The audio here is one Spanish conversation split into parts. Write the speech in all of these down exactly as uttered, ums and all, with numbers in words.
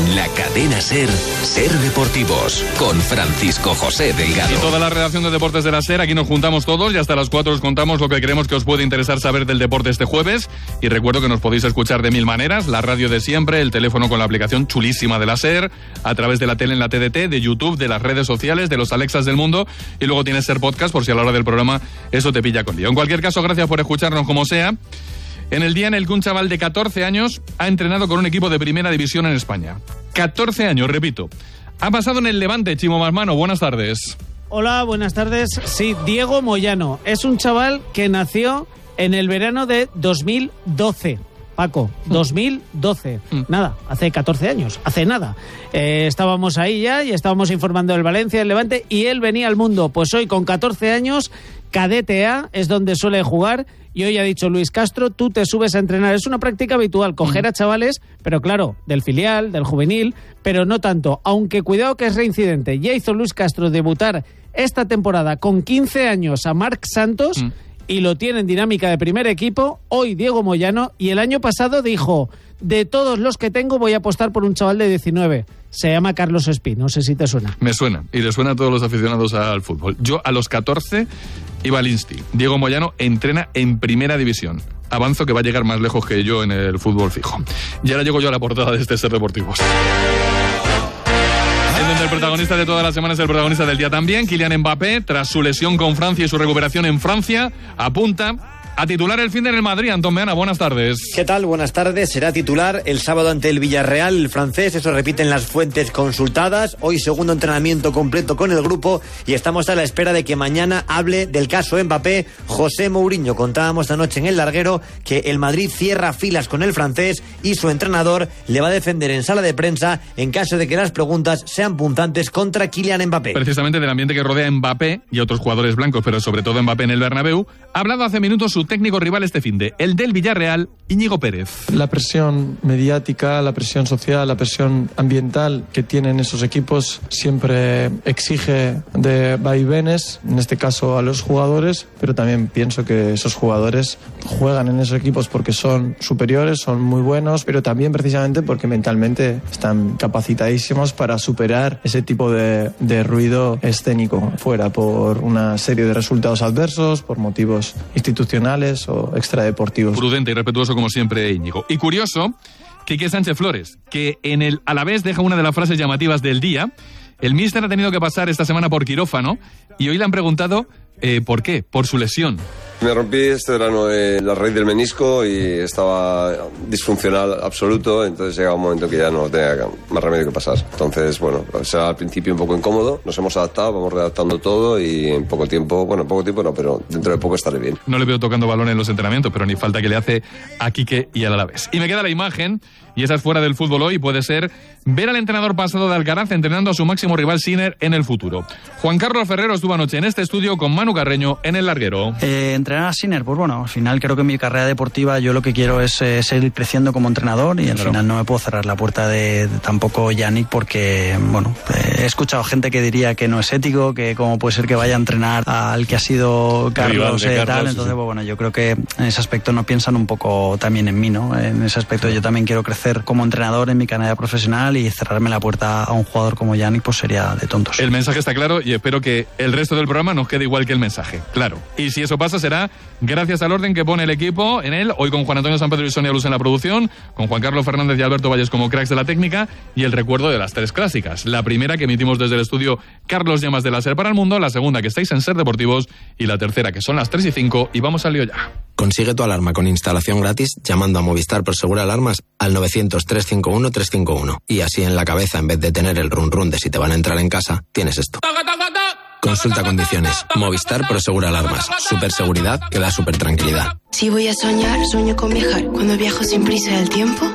En la cadena SER, SER Deportivos, con Francisco José Delgado. Y toda la redacción de Deportes de la SER, aquí nos juntamos todos y hasta las cuatro os contamos lo que creemos que os puede interesar saber del deporte este jueves. Y recuerdo que nos podéis escuchar de mil maneras, la radio de siempre, el teléfono con la aplicación chulísima de la SER, a través de la tele en la T D T, de YouTube, de las redes sociales, de los Alexas del mundo, y luego tienes SER Podcast por si a la hora del programa eso te pilla con lío. En cualquier caso, gracias por escucharnos como sea. En el día en el que un chaval de catorce años ha entrenado con un equipo de primera división en España. catorce años, repito. Ha pasado en el Levante, Chimo Masmano. Buenas tardes. Hola, buenas tardes. Sí, Diego Moyano. Es un chaval que nació en el verano de dos mil doce. Paco, dos mil doce. Mm. Nada, hace catorce años, hace nada. Eh, estábamos ahí ya y estábamos informando del Valencia, del Levante, y él venía al mundo. Pues hoy, con catorce años, Cadete A es donde suele jugar. Y hoy ha dicho Luis Castro, tú te subes a entrenar. Es una práctica habitual, coger a chavales, pero claro, del filial, del juvenil, pero no tanto. Aunque cuidado que es reincidente. Ya hizo Luis Castro debutar esta temporada con quince años a Marc Santos, mm. y lo tiene en dinámica de primer equipo. Hoy Diego Moyano, y el año pasado dijo, de todos los que tengo voy a apostar por un chaval de diecinueve. Se llama Carlos Espí, no sé si te suena. Me suena, y le suena a todos los aficionados al fútbol. Yo a los catorce iba al Insti. Diego Moyano entrena en primera división. Avanzo que va a llegar más lejos que yo en el fútbol fijo. Y ahora llego yo a la portada de este SER Deportivos. En donde el protagonista de todas las semanas es el protagonista del día también. Kylian Mbappé, tras su lesión con Francia y su recuperación en Francia, apunta a titular el fin de en el Madrid. Antón Meana, buenas tardes. ¿Qué tal? Buenas tardes. Será titular el sábado ante el Villarreal, el francés. Eso repiten las fuentes consultadas. Hoy segundo entrenamiento completo con el grupo y estamos a la espera de que mañana hable del caso Mbappé José Mourinho. Contábamos anoche en El Larguero que el Madrid cierra filas con el francés y su entrenador le va a defender en sala de prensa en caso de que las preguntas sean punzantes contra Kylian Mbappé. Precisamente del ambiente que rodea a Mbappé y otros jugadores blancos, pero sobre todo Mbappé en el Bernabéu, ha hablado hace minutos su técnico rival este finde, el del Villarreal, Íñigo Pérez. La presión mediática, la presión social, la presión ambiental que tienen esos equipos siempre exige de vaivenes, en este caso a los jugadores, pero también pienso que esos jugadores juegan en esos equipos porque son superiores, son muy buenos, pero también precisamente porque mentalmente están capacitadísimos para superar ese tipo de, de ruido escénico fuera por una serie de resultados adversos, por motivos institucionales o extradeportivos. Prudente y respetuoso como siempre Íñigo. Y curioso, Quique Sánchez Flores, que en el Alavés deja una de las frases llamativas del día. El míster ha tenido que pasar esta semana por quirófano y hoy le han preguntado eh, ¿por qué? Por su lesión. Me rompí este verano eh, la raíz del menisco y estaba disfuncional absoluto, entonces llegaba un momento que ya no tenía más remedio que pasar. Entonces, bueno, será al principio un poco incómodo, nos hemos adaptado, vamos redactando todo y en poco tiempo, bueno, en poco tiempo no, pero dentro de poco estaré bien. No le veo tocando balón en los entrenamientos, pero ni falta que le hace a Quique y al Alavés. Y me queda la imagen, y esa es fuera del fútbol hoy, puede ser ver al entrenador pasado de Alcaraz entrenando a su máximo rival Sinner en el futuro. Juan Carlos Ferrero estuvo anoche en este estudio con Manu Carreño en El Larguero. Eh, entrenar a Sinner, pues bueno, al final creo que en mi carrera deportiva yo lo que quiero es eh, seguir creciendo como entrenador y al claro. final no me puedo cerrar la puerta de, de tampoco Yannick porque, bueno, eh, he escuchado gente que diría que no es ético, que cómo puede ser que vaya a entrenar al que ha sido Carlos, eh, Carlos tal, entonces sí. pues bueno, yo creo que en ese aspecto no piensan un poco también en mí, ¿no? En ese aspecto yo también quiero crecer como entrenador en mi carrera profesional y cerrarme la puerta a un jugador como Yannick pues sería de tontos. El mensaje está claro y espero que el resto del programa nos quede igual que el mensaje, claro. Y si eso pasa será gracias al orden que pone el equipo en él, hoy con Juan Antonio San Pedro y Sonia Luz en la producción, con Juan Carlos Fernández y Alberto Valles como cracks de la técnica y el recuerdo de las tres clásicas. La primera que emitimos desde el estudio Carlos Llamas de la SER para el Mundo, la segunda que estáis en SER Deportivos y la tercera que son las tres y cinco y vamos al lío ya. Consigue tu alarma con instalación gratis llamando a Movistar Prosegur Alarmas al novecientos, trescientos cincuenta y uno, trescientos cincuenta y uno y así en la cabeza, en vez de tener el run run de si te van a entrar en casa, tienes esto. Consulta condiciones. Movistar Prosegur Alarmas. Super seguridad que da super tranquilidad. Si voy a soñar, sueño con viajar. Cuando viajo sin prisa del tiempo,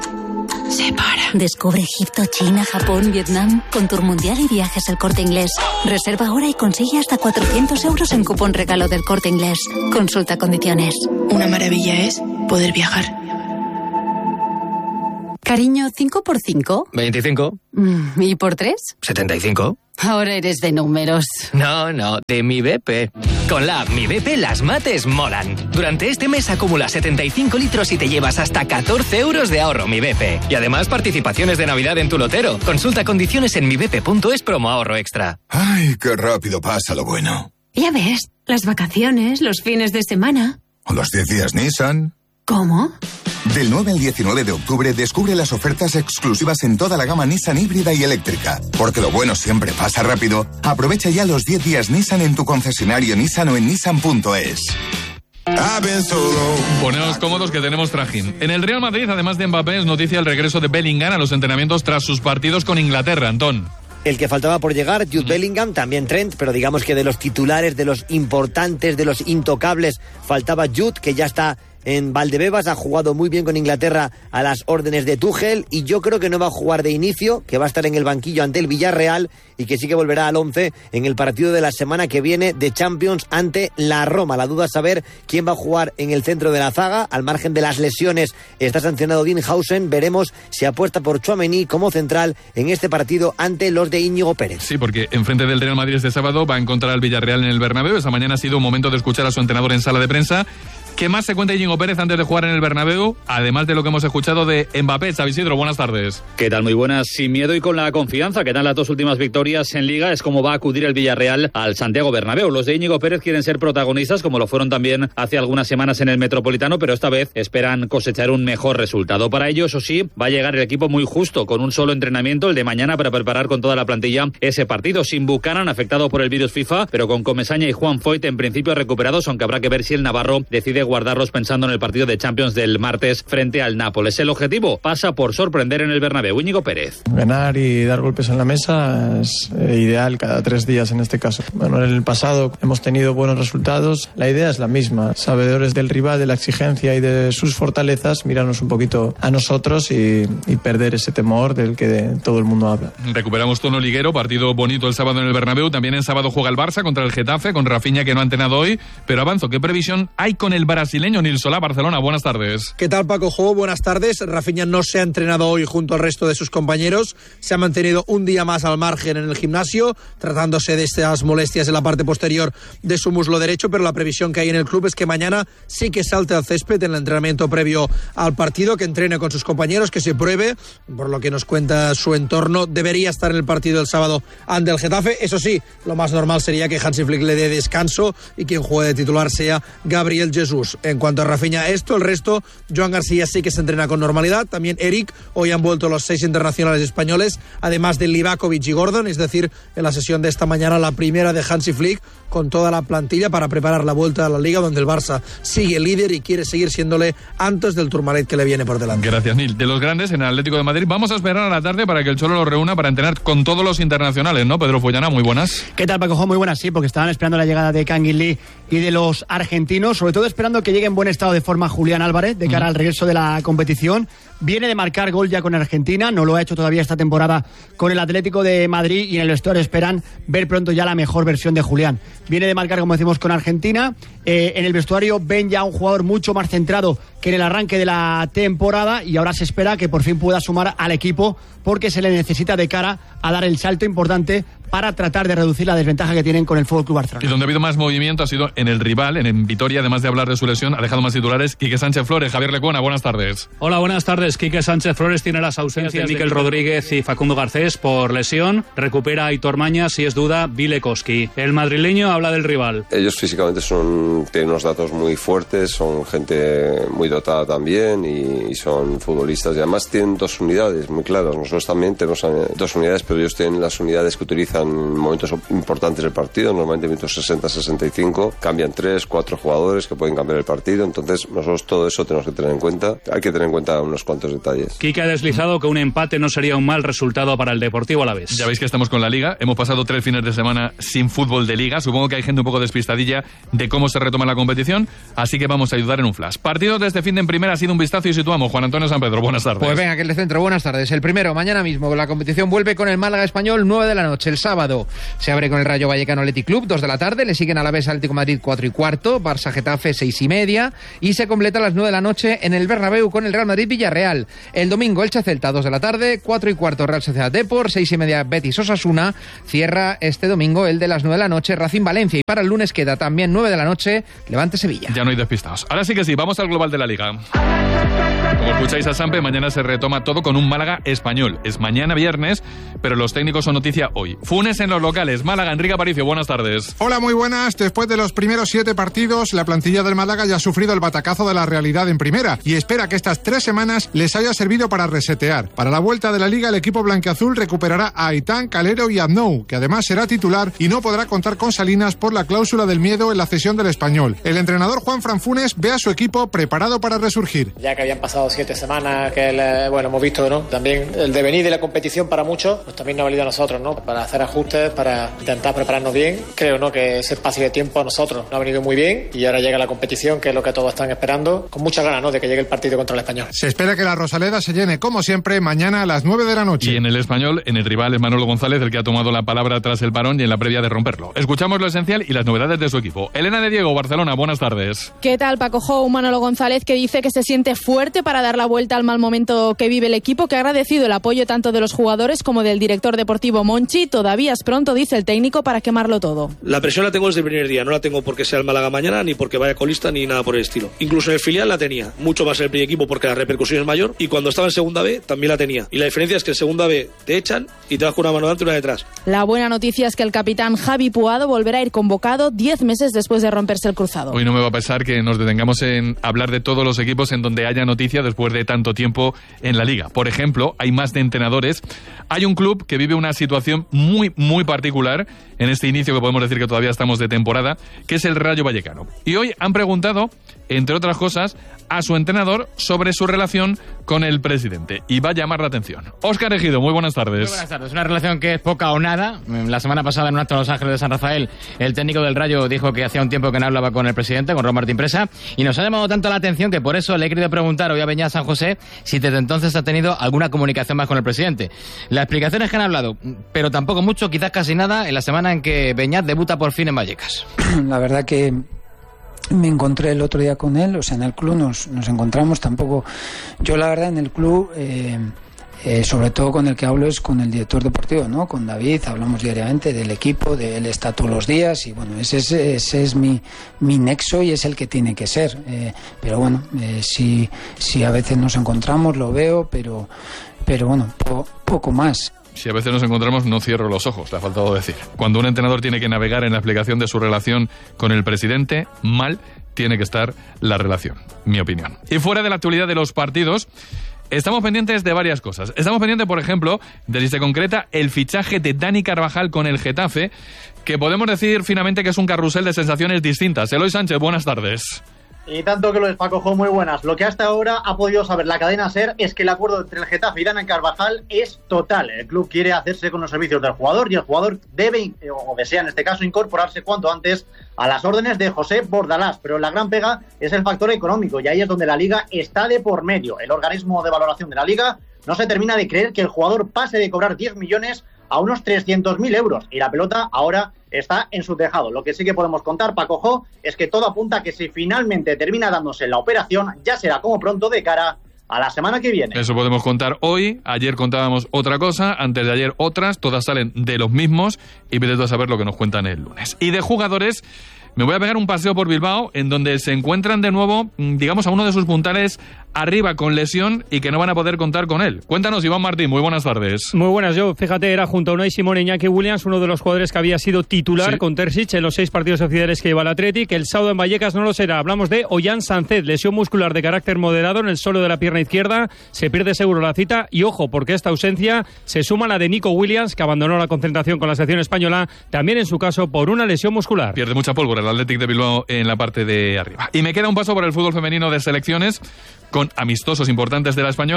se para. Descubre Egipto, China, Japón, Vietnam con Tour Mundial y Viajes El Corte Inglés. Reserva ahora y consigue hasta cuatrocientos euros en cupón regalo del Corte Inglés. Consulta condiciones. Una maravilla es poder viajar. Cariño, ¿cinco por cinco? veinticinco. ¿Y por tres? setenta y cinco. Ahora eres de números. No, no, de Mi B P. Con la app Mi B P las mates molan. Durante este mes acumula setenta y cinco litros y te llevas hasta catorce euros de ahorro Mi B P. Y además participaciones de Navidad en tu lotero. Consulta condiciones en mi b p punto es promo ahorro extra. Ay, qué rápido pasa lo bueno. Ya ves, las vacaciones, los fines de semana. ¿O los diez días Nissan? ¿Cómo? Del nueve al diecinueve de octubre descubre las ofertas exclusivas en toda la gama Nissan híbrida y eléctrica. Porque lo bueno siempre pasa rápido. Aprovecha ya los diez días Nissan en tu concesionario Nissan o en nissan punto es. Poneos cómodos que tenemos trajín. En el Real Madrid, además de Mbappé, es noticia el regreso de Bellingham a los entrenamientos tras sus partidos con Inglaterra, Antón. El que faltaba por llegar, Jude Bellingham, también Trent, pero digamos que de los titulares, de los importantes, de los intocables, faltaba Jude, que ya está en Valdebebas, ha jugado muy bien con Inglaterra a las órdenes de Tuchel y yo creo que no va a jugar de inicio, que va a estar en el banquillo ante el Villarreal y que sí que volverá al once en el partido de la semana que viene de Champions ante la Roma. La duda es saber quién va a jugar en el centro de la zaga. Al margen de las lesiones está sancionado Dinhausen. Veremos si apuesta por Tchouaméni como central en este partido ante los de Íñigo Pérez. Sí, porque enfrente del Real Madrid este sábado va a encontrar al Villarreal en el Bernabéu. Esta mañana ha sido un momento de escuchar a su entrenador en sala de prensa. ¿Qué más se cuenta Íñigo Pérez antes de jugar en el Bernabéu? Además de lo que hemos escuchado de Mbappé. Xavi Isidro, buenas tardes. ¿Qué tal? Muy buenas. Sin miedo y con la confianza que dan las dos últimas victorias en Liga es como va a acudir el Villarreal al Santiago Bernabéu. Los de Íñigo Pérez quieren ser protagonistas, como lo fueron también hace algunas semanas en el Metropolitano, pero esta vez esperan cosechar un mejor resultado. Para ello, eso sí, va a llegar el equipo muy justo, con un solo entrenamiento, el de mañana, para preparar con toda la plantilla ese partido. Sin Buchanan, afectado por el virus FIFA, pero con Comesaña y Juan Foyt en principio recuperados, aunque habrá que ver si el navarro decide guardarlos pensando en el partido de Champions del martes frente al Nápoles. El objetivo pasa por sorprender en el Bernabéu. Íñigo Pérez. Ganar y dar golpes en la mesa es ideal cada tres días en este caso. Bueno, en el pasado hemos tenido buenos resultados. La idea es la misma. Sabedores del rival, de la exigencia y de sus fortalezas, mirarnos un poquito a nosotros y, y perder ese temor del que de, todo el mundo habla. Recuperamos tono liguero, partido bonito el sábado en el Bernabéu. También el sábado juega el Barça contra el Getafe, con Rafinha que no ha entrenado hoy. Pero avanzo, ¿qué previsión hay con el brasileño Nil Solá? Barcelona, buenas tardes. ¿Qué tal, Paco Jo? Buenas tardes. Rafinha no se ha entrenado hoy junto al resto de sus compañeros. Se ha mantenido un día más al margen en el gimnasio, tratándose de estas molestias en la parte posterior de su muslo derecho, pero la previsión que hay en el club es que mañana sí que salte al césped en el entrenamiento previo al partido, que entrene con sus compañeros, que se pruebe. Por lo que nos cuenta su entorno, debería estar en el partido del sábado ante el Getafe. Eso sí, lo más normal sería que Hansi Flick le dé descanso y quien juegue de titular sea Gabriel Jesús. En cuanto a Rafinha, esto, el resto, Joan García sí que se entrena con normalidad, también Eric. Hoy han vuelto los seis internacionales españoles, además de Livakovic y Gordon, es decir, en la sesión de esta mañana la primera de Hansi Flick con toda la plantilla para preparar la vuelta a la Liga, donde el Barça sigue líder y quiere seguir siéndole antes del Tourmalet que le viene por delante. Gracias, Nil. De los grandes en el Atlético de Madrid, vamos a esperar a la tarde para que el Cholo lo reúna para entrenar con todos los internacionales, ¿no? Pedro Follana, muy buenas. ¿Qué tal, Paco? Muy buenas, sí, porque estaban esperando la llegada de Kangin Lee y de los argentinos, sobre todo esperando que llegue en buen estado de forma Julián Álvarez de cara uh-huh. al regreso de la competición. Viene de marcar gol ya con Argentina, no lo ha hecho todavía esta temporada con el Atlético de Madrid y en el vestuario esperan ver pronto ya la mejor versión de Julián. Viene de marcar, como decimos, con Argentina. Eh, en el vestuario ven ya un jugador mucho más centrado que en el arranque de la temporada y ahora se espera que por fin pueda sumar al equipo porque se le necesita de cara a dar el salto importante para tratar de reducir la desventaja que tienen con el F C Barcelona. Y donde ha habido más movimiento ha sido en el rival, en, en Vitoria, además de hablar de su lesión, ha dejado más titulares. Quique Sánchez Flores, Javier Lecuona, buenas tardes. Hola, buenas tardes. Quique Sánchez Flores tiene las ausencias de Mikel Rodríguez y Facundo Garcés por lesión. Recupera a Aitor Mañas, si es duda, Bilekoski. El madrileño habla del rival. Ellos físicamente son tienen unos datos muy fuertes, son gente muy dotada también y, y son futbolistas. Y además tienen dos unidades muy claras. Nosotros también tenemos dos unidades, pero ellos tienen las unidades que utilizan en momentos importantes del partido, normalmente minutos sesenta sesenta y cinco, cambian tres, cuatro jugadores que pueden cambiar el partido, entonces nosotros todo eso tenemos que tener en cuenta, hay que tener en cuenta unos cuantos detalles. Quique ha deslizado que un empate no sería un mal resultado para el Deportivo Alavés. Ya veis que estamos con la Liga, hemos pasado tres fines de semana sin fútbol de Liga, supongo que hay gente un poco despistadilla de cómo se retoma la competición, así que vamos a ayudar en un flash. Partido de este fin de en primera ha sido un vistazo y situamos. Juan Antonio San Pedro, buenas tardes. Pues venga, que el de centro, buenas tardes. El primero, mañana mismo, la competición vuelve con el Málaga Español, nueve de la noche, el sábado. Se abre con el Rayo Vallecano Athletic Club, dos de la tarde, le siguen Alavés Atlético Madrid cuatro y cuarto, Barça Getafe seis y media y se completa a las nueve de la noche en el Bernabéu con el Real Madrid Villarreal. Villarreal. El domingo Elche Celta, dos de la tarde, cuatro y cuarto Real Sociedad Depor, seis y media Betis Osasuna. Cierra este domingo el de las nueve de la noche Racing Valencia. Y para el lunes queda también nueve de la noche Levante Sevilla. Ya no hay despistados. Ahora sí que sí, vamos al global de la Liga. Como escucháis a Sampe, mañana se retoma todo con un Málaga Español. Es mañana viernes, pero los técnicos son noticia hoy. Funes en los locales. Málaga, Enrique Aparicio, buenas tardes. Hola, muy buenas. Después de los primeros siete partidos, la plantilla del Málaga ya ha sufrido el batacazo de la realidad en primera y espera que estas tres semanas les haya servido para resetear. Para la vuelta de la Liga, el equipo blanquiazul recuperará a Aitán, Calero y Aznou, que además será titular y no podrá contar con Salinas por la cláusula del miedo en la cesión del Español. El entrenador Juanfran Funes ve a su equipo preparado para resurgir. Ya que habían pasado siete semanas, que el, bueno, hemos visto, ¿no? También el devenir de la competición para muchos, pues también nos ha valido a nosotros, ¿no? Para hacer ajustes, para intentar prepararnos bien. Creo, ¿no? Que ese espacio de tiempo a nosotros nos ha venido muy bien y ahora llega la competición, que es lo que todos están esperando, con muchas ganas, ¿no? De que llegue el partido contra el Español. Se espera que la Rosaleda se llene, como siempre, mañana a las nueve de la noche. Y en el Español, en el rival es Manolo González el que ha tomado la palabra tras el parón y en la previa de romperlo. Escuchamos lo esencial y las novedades de su equipo. Elena de Diego, Barcelona, buenas tardes. ¿Qué tal, Paco Jou? Manolo González, que dice que se siente fuerte para dar la vuelta al mal momento que vive el equipo, que ha agradecido el apoyo tanto de los jugadores como del director deportivo Monchi. Todavía es pronto, dice el técnico, para quemarlo todo. La presión la tengo desde el primer día, no la tengo porque sea el Málaga mañana, ni porque vaya colista, ni nada por el estilo. Incluso en el filial la tenía, mucho más en el primer equipo porque la repercusión es mayor, y cuando estaba en segunda B también la tenía. Y la diferencia es que en segunda B te echan y te vas con una mano delante y una detrás. La buena noticia es que el capitán Javi Puado volverá a ir convocado diez meses después de romperse el cruzado. Hoy no me va a pesar que nos detengamos en hablar de todos los equipos en donde haya noticia después de tanto tiempo en la Liga. Por ejemplo, hay más de entrenadores. Hay un club que vive una situación muy, muy particular en este inicio, que podemos decir que todavía estamos de temporada, que es el Rayo Vallecano. Y hoy han preguntado, entre otras cosas, a su entrenador sobre su relación con el presidente. Y va a llamar la atención. Óscar Ejido, muy buenas tardes. Muy buenas tardes. Una relación que es poca o nada. La semana pasada en un acto en Los Ángeles de San Rafael, el técnico del Rayo dijo que hacía un tiempo que no hablaba con el presidente, con Ron Martín Presa, y nos ha llamado tanto la atención que por eso le he querido preguntar hoy a Beñat San José si desde entonces ha tenido alguna comunicación más con el presidente. La explicación es que han hablado, pero tampoco mucho, quizás casi nada, en la semana en que Beñat debuta por fin en Vallecas. La verdad que me encontré el otro día con él, o sea, en el club nos, nos encontramos, tampoco, yo la verdad en el club, eh, eh, sobre todo con el que hablo es con el director deportivo, ¿no? Con David, hablamos diariamente del equipo, de él está todos los días y bueno, ese, ese, ese es mi, mi nexo y es el que tiene que ser, eh, pero bueno, eh, si, si a veces nos encontramos lo veo, pero, pero bueno, po, poco más. Si a veces nos encontramos, no cierro los ojos, le ha faltado decir. Cuando un entrenador tiene que navegar en la explicación de su relación con el presidente, mal tiene que estar la relación, mi opinión. Y fuera de la actualidad de los partidos, estamos pendientes de varias cosas. Estamos pendientes, por ejemplo, de si se concreta el fichaje de Dani Carvajal con el Getafe, que podemos decir finalmente que es un carrusel de sensaciones distintas. Eloy Sánchez, buenas tardes. Y tanto que lo despacojó, muy buenas. Lo que hasta ahora ha podido saber la cadena SER es que el acuerdo entre el Getafe y Dani Carvajal es total. El club quiere hacerse con los servicios del jugador y el jugador debe, o desea en este caso, incorporarse cuanto antes a las órdenes de José Bordalás. Pero la gran pega es el factor económico y ahí es donde la Liga está de por medio. El organismo de valoración de la Liga no se termina de creer que el jugador pase de cobrar diez millones a unos trescientos mil euros y la pelota ahora está en su tejado. Lo que sí que podemos contar, Paco Jo, es que todo apunta a que si finalmente termina dándose la operación, ya será como pronto de cara a la semana que viene. Eso podemos contar hoy. Ayer contábamos otra cosa, antes de ayer otras, todas salen de los mismos y vete a saber lo que nos cuentan el lunes. Y de jugadores, me voy a pegar un paseo por Bilbao en donde se encuentran de nuevo, digamos, a uno de sus puntales arriba con lesión y que no van a poder contar con él. Cuéntanos, Iván Martín, muy buenas tardes. Muy buenas, yo, fíjate, era junto a Unai Simón e Iñaki Williams, uno de los jugadores que había sido titular sí. con Terzic en los seis partidos oficiales que lleva el Athletic. El sábado en Vallecas no lo será. Hablamos de Ollán Sánchez, lesión muscular de carácter moderado en el suelo de la pierna izquierda. Se pierde seguro la cita y ojo, porque esta ausencia se suma a la de Nico Williams, que abandonó la concentración con la selección española, también en su caso por una lesión muscular. Pierde mucha pólvora el Athletic de Bilbao en la parte de arriba. Y me queda un paso por el fútbol femenino de selecciones, con amistosos importantes de la española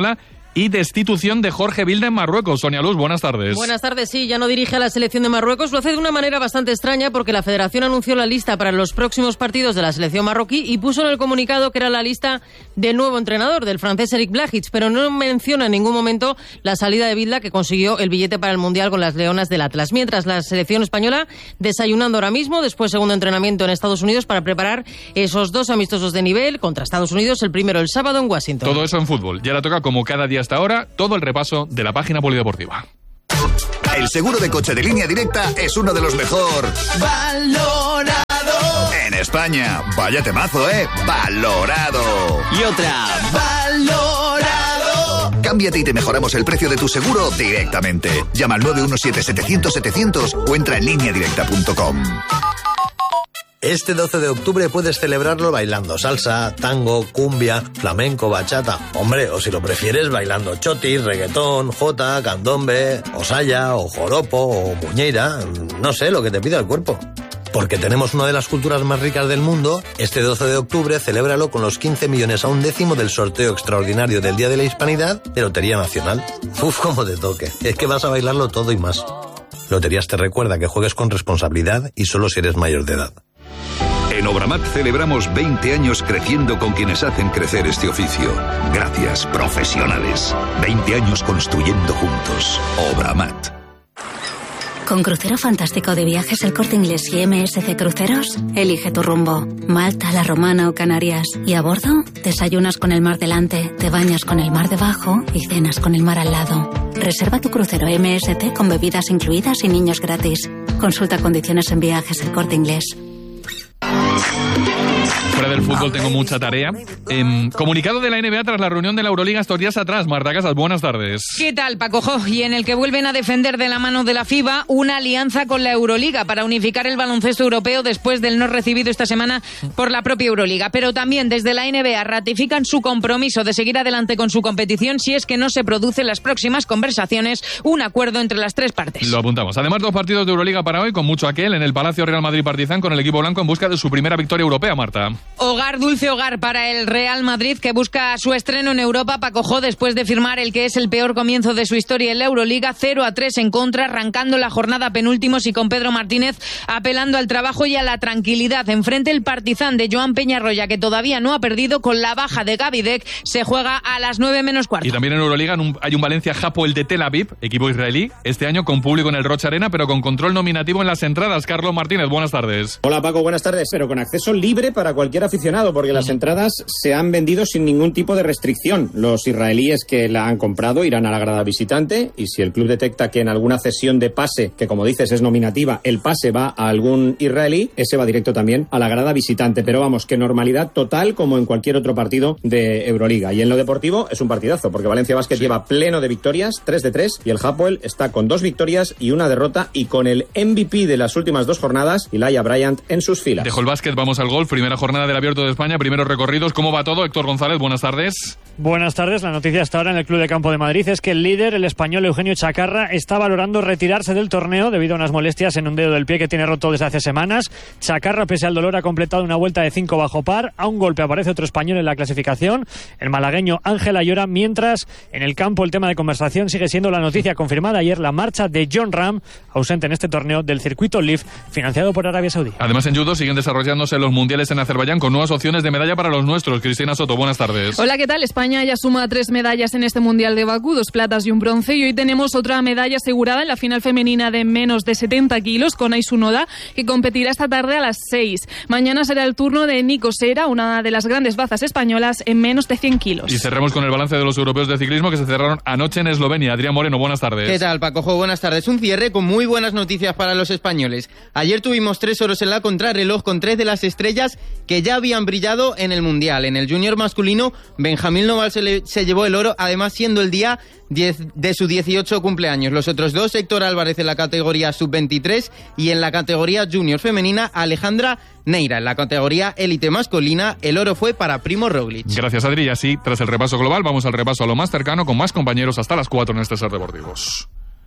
y destitución de Jorge Vilda en Marruecos. Sonia Luz, buenas tardes. Buenas tardes, sí, ya no dirige a la selección de Marruecos. Lo hace de una manera bastante extraña porque la federación anunció la lista para los próximos partidos de la selección marroquí y puso en el comunicado que era la lista del nuevo entrenador, del francés Eric Blajic, pero no menciona en ningún momento la salida de Vilda, que consiguió el billete para el Mundial con las Leonas del Atlas. Mientras la selección española desayunando ahora mismo, después segundo entrenamiento en Estados Unidos para preparar esos dos amistosos de nivel contra Estados Unidos, el primero el sábado en Washington. Todo eso en fútbol. Ya la toca, como cada día hasta ahora, todo el repaso de la página polideportiva. El seguro de coche de Línea Directa es uno de los mejor valorado en España. Vaya temazo, ¿eh? Valorado. Y otra, valorado. Cámbiate y te mejoramos el precio de tu seguro directamente. Llama al nueve uno siete, setecientos, setecientos o entra en línea directa punto com. Este doce de octubre puedes celebrarlo bailando salsa, tango, cumbia, flamenco, bachata. Hombre, o si lo prefieres, bailando chotis, reggaetón, jota, candombe, o saya, o joropo, o muñeira. No sé, lo que te pida el cuerpo. Porque tenemos una de las culturas más ricas del mundo, este doce de octubre celébralo con los quince millones a un décimo del sorteo extraordinario del Día de la Hispanidad de Lotería Nacional. Uf, cómo te toque. Es que vas a bailarlo todo y más. Loterías te recuerda que juegues con responsabilidad y solo si eres mayor de edad. En Obramat celebramos veinte años creciendo con quienes hacen crecer este oficio. Gracias, profesionales. veinte años construyendo juntos. Obramat. Con Crucero Fantástico de Viajes El Corte Inglés y M S C Cruceros, elige tu rumbo. Malta, La Romana o Canarias. Y a bordo, desayunas con el mar delante, te bañas con el mar debajo y cenas con el mar al lado. Reserva tu crucero M S C con bebidas incluidas y niños gratis. Consulta condiciones en Viajes El Corte Inglés. Fuera del fútbol tengo mucha tarea. Eh, comunicado de la N B A tras la reunión de la Euroliga estos días atrás. Marta Casas, buenas tardes. ¿Qué tal, Paco Jo? Y en el que vuelven a defender de la mano de la FIBA una alianza con la Euroliga para unificar el baloncesto europeo después del no recibido esta semana por la propia Euroliga. Pero también desde la N B A ratifican su compromiso de seguir adelante con su competición si es que no se produce en las próximas conversaciones un acuerdo entre las tres partes. Lo apuntamos. Además, dos partidos de Euroliga para hoy, con mucho aquel en el Palacio Real Madrid-Partizan con el equipo blanco en busca de su primera victoria europea, Marta. Hogar, dulce hogar para el Real Madrid, que busca su estreno en Europa, Paco Jo, después de firmar el que es el peor comienzo de su historia en la Euroliga, cero a tres en contra, arrancando la jornada penúltimos y con Pedro Martínez apelando al trabajo y a la tranquilidad. Enfrente el Partizan de Joan Peñarroya, que todavía no ha perdido, con la baja de Gaby Deck, se juega a las nueve menos cuarto. Y también en Euroliga hay un Valencia Hapoel de Tel Aviv, equipo israelí, este año con público en el Rocha Arena, pero con control nominativo en las entradas. Carlos Martínez, buenas tardes. Hola Paco, buenas tardes, pero con acceso libre para cualquier aficionado, porque las entradas se han vendido sin ningún tipo de restricción. Los israelíes que la han comprado irán a la grada visitante, y si el club detecta que en alguna cesión de pase, que como dices es nominativa, el pase va a algún israelí, ese va directo también a la grada visitante. Pero vamos, que normalidad total como en cualquier otro partido de Euroliga. Y en lo deportivo es un partidazo, porque Valencia Basket sí. lleva pleno de victorias, tres de tres, y el Hapoel está con dos victorias y una derrota, y con el M V P de las últimas dos jornadas, Elijah Bryant, en sus filas. Dejo el básquet, vamos al golf. Primera jornada del Abierto de España, primeros recorridos. ¿Cómo va todo? Héctor González, buenas tardes. Buenas tardes. La noticia hasta ahora en el Club de Campo de Madrid es que el líder, el español Eugenio Chacarra, está valorando retirarse del torneo debido a unas molestias en un dedo del pie que tiene roto desde hace semanas. Chacarra, pese al dolor, ha completado una vuelta de cinco bajo par. A un golpe aparece otro español en la clasificación, el malagueño Ángel Ayora, mientras en el campo el tema de conversación sigue siendo la noticia confirmada ayer, la marcha de John Ram, ausente en este torneo del circuito Leaf, financiado por Arabia Saudí. Además, en judo siguen desarrollándose los mundiales en Azerbaiyán con nuevas opciones de medalla para los nuestros. Cristina Soto, buenas tardes. Hola, ¿qué tal? España ya suma tres medallas en este Mundial de Bakú, dos platas y un bronce, y hoy tenemos otra medalla asegurada en la final femenina de menos de setenta kilos con Aisu Noda, que competirá esta tarde a las seis. Mañana será el turno de Nico Sera, una de las grandes bazas españolas en menos de cien kilos. Y cerramos con el balance de los europeos de ciclismo que se cerraron anoche en Eslovenia. Adrián Moreno, buenas tardes. ¿Qué tal, Paco Jo? Buenas tardes. Un cierre con muy buenas noticias para los españoles. Ayer tuvimos tres oros en la contrarreloj con tres de las estrellas que ya habían brillado en el Mundial. En el junior masculino, Benjamín Noval se, le, se llevó el oro, además siendo el día diez de su dieciocho cumpleaños. Los otros dos, Héctor Álvarez en la categoría sub veintitrés y en la categoría junior femenina, Alejandra Neira. En la categoría élite masculina, el oro fue para Primo Roglic. Gracias, Adri. Y así, tras el repaso global, vamos al repaso a lo más cercano con más compañeros hasta las cuatro en este Ser Deportivos.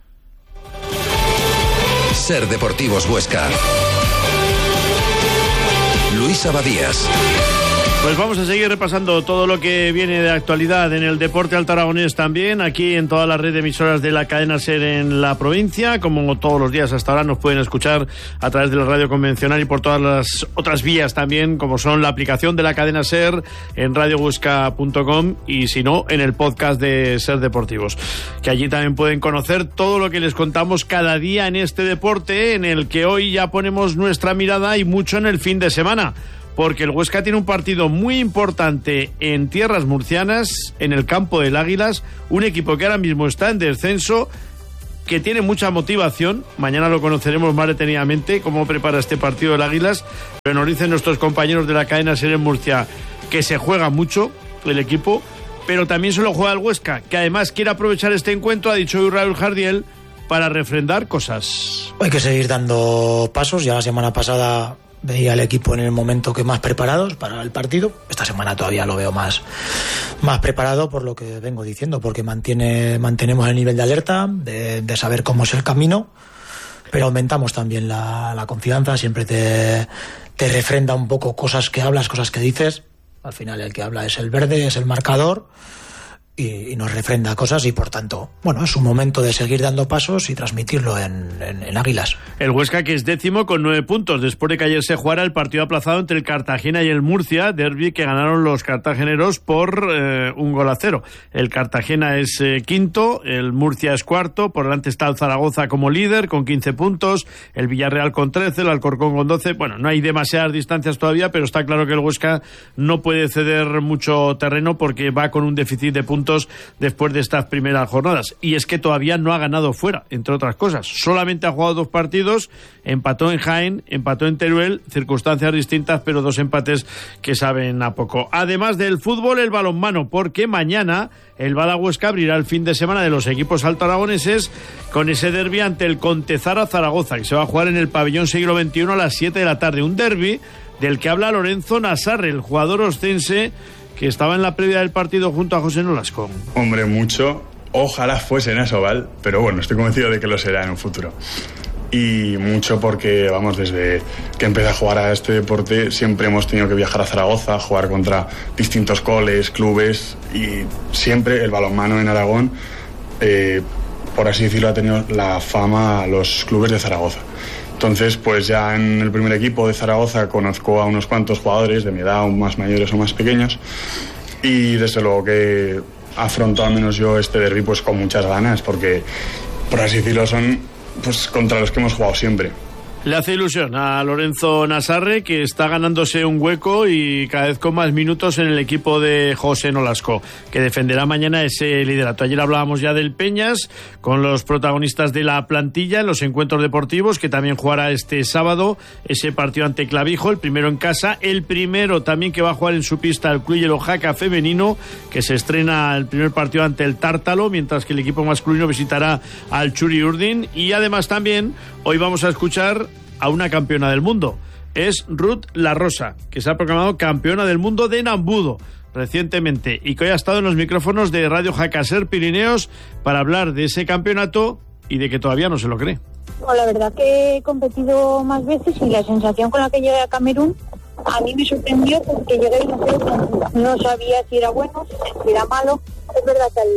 Ser Deportivos Huesca. Luis Abadías. Pues vamos a seguir repasando todo lo que viene de actualidad en el deporte altaragonés también, aquí en toda la red de emisoras de la cadena SER en la provincia. Como todos los días hasta ahora nos pueden escuchar a través de la radio convencional y por todas las otras vías también, como son la aplicación de la cadena SER en radio huesca punto com y si no, en el podcast de SER Deportivos, que allí también pueden conocer todo lo que les contamos cada día en este deporte, en el que hoy ya ponemos nuestra mirada y mucho en el fin de semana. Porque el Huesca tiene un partido muy importante en tierras murcianas, en el campo del Águilas, un equipo que ahora mismo está en descenso, que tiene mucha motivación. Mañana lo conoceremos más detenidamente, cómo prepara este partido el Águilas, pero nos dicen nuestros compañeros de la cadena SER en Murcia que se juega mucho el equipo, pero también se lo juega el Huesca, que además quiere aprovechar este encuentro, ha dicho Raúl Jardiel, para refrendar cosas. Hay que seguir dando pasos. Ya la semana pasada veía al equipo en el momento que más preparados para el partido. Esta semana todavía lo veo más, más preparado, por lo que vengo diciendo, porque mantiene, mantenemos el nivel de alerta, de, de saber cómo es el camino, pero aumentamos también la, la confianza. Siempre te, te refrenda un poco cosas que hablas, cosas que dices. Al final el que habla es el verde, es el marcador, y, y nos refrenda cosas, y por tanto, bueno, es un momento de seguir dando pasos y transmitirlo en, en, en Águilas. El Huesca, que es décimo con nueve puntos, después de que ayer se jugara el partido aplazado entre el Cartagena y el Murcia, derbi que ganaron los cartageneros por eh, un gol a cero. El Cartagena es eh, quinto, el Murcia es cuarto, por delante está el Zaragoza como líder con quince puntos, el Villarreal con trece, el Alcorcón con doce. Bueno, no hay demasiadas distancias todavía, pero está claro que el Huesca no puede ceder mucho terreno porque va con un déficit de puntos después de estas primeras jornadas, y es que todavía no ha ganado fuera, entre otras cosas. Solamente ha jugado dos partidos, empató en Jaén, empató en Teruel, circunstancias distintas, pero dos empates que saben a poco. Además del fútbol, el balonmano, porque mañana el Bada Huesca abrirá el fin de semana de los equipos altaragoneses con ese derbi ante el Contezara Zaragoza, que se va a jugar en el pabellón siglo veintiuno a las siete de la tarde, un derbi del que habla Lorenzo Nasarre, el jugador oscense que estaba en la previa del partido junto a José Nolasco. Hombre, mucho. Ojalá fuese en Asobal, pero bueno, estoy convencido de que lo será en un futuro. Y mucho porque, vamos, desde que empecé a jugar a este deporte siempre hemos tenido que viajar a Zaragoza, jugar contra distintos coles, clubes, y siempre el balonmano en Aragón, eh, por así decirlo, ha tenido la fama a los clubes de Zaragoza. Entonces, pues ya en el primer equipo de Zaragoza conozco a unos cuantos jugadores de mi edad, o más mayores o más pequeños, y desde luego que afronto al menos yo este derbi pues con muchas ganas, porque, por así decirlo, son pues contra los que hemos jugado siempre. Le hace ilusión a Lorenzo Nasarre, que está ganándose un hueco y cada vez con más minutos en el equipo de José Nolasco, que defenderá mañana ese liderato. Ayer hablábamos ya del Peñas, con los protagonistas de la plantilla en los encuentros deportivos, que también jugará este sábado ese partido ante Clavijo, el primero en casa, el primero también que va a jugar en su pista el Club Hielo Jaca femenino, que se estrena el primer partido ante el Tártalo, mientras que el equipo masculino visitará al Churi Urdin. Y además también hoy vamos a escuchar a una campeona del mundo. Es Ruth La Rosa, que se ha proclamado campeona del mundo de Nambudo recientemente y que hoy ha estado en los micrófonos de Radio Jaca SER Pirineos para hablar de ese campeonato y de que todavía no se lo cree. Bueno, la verdad que he competido más veces y la sensación con la que llegué a Camerún a mí me sorprendió, porque llegué y no sé, no sabía si era bueno, si era malo. Es verdad que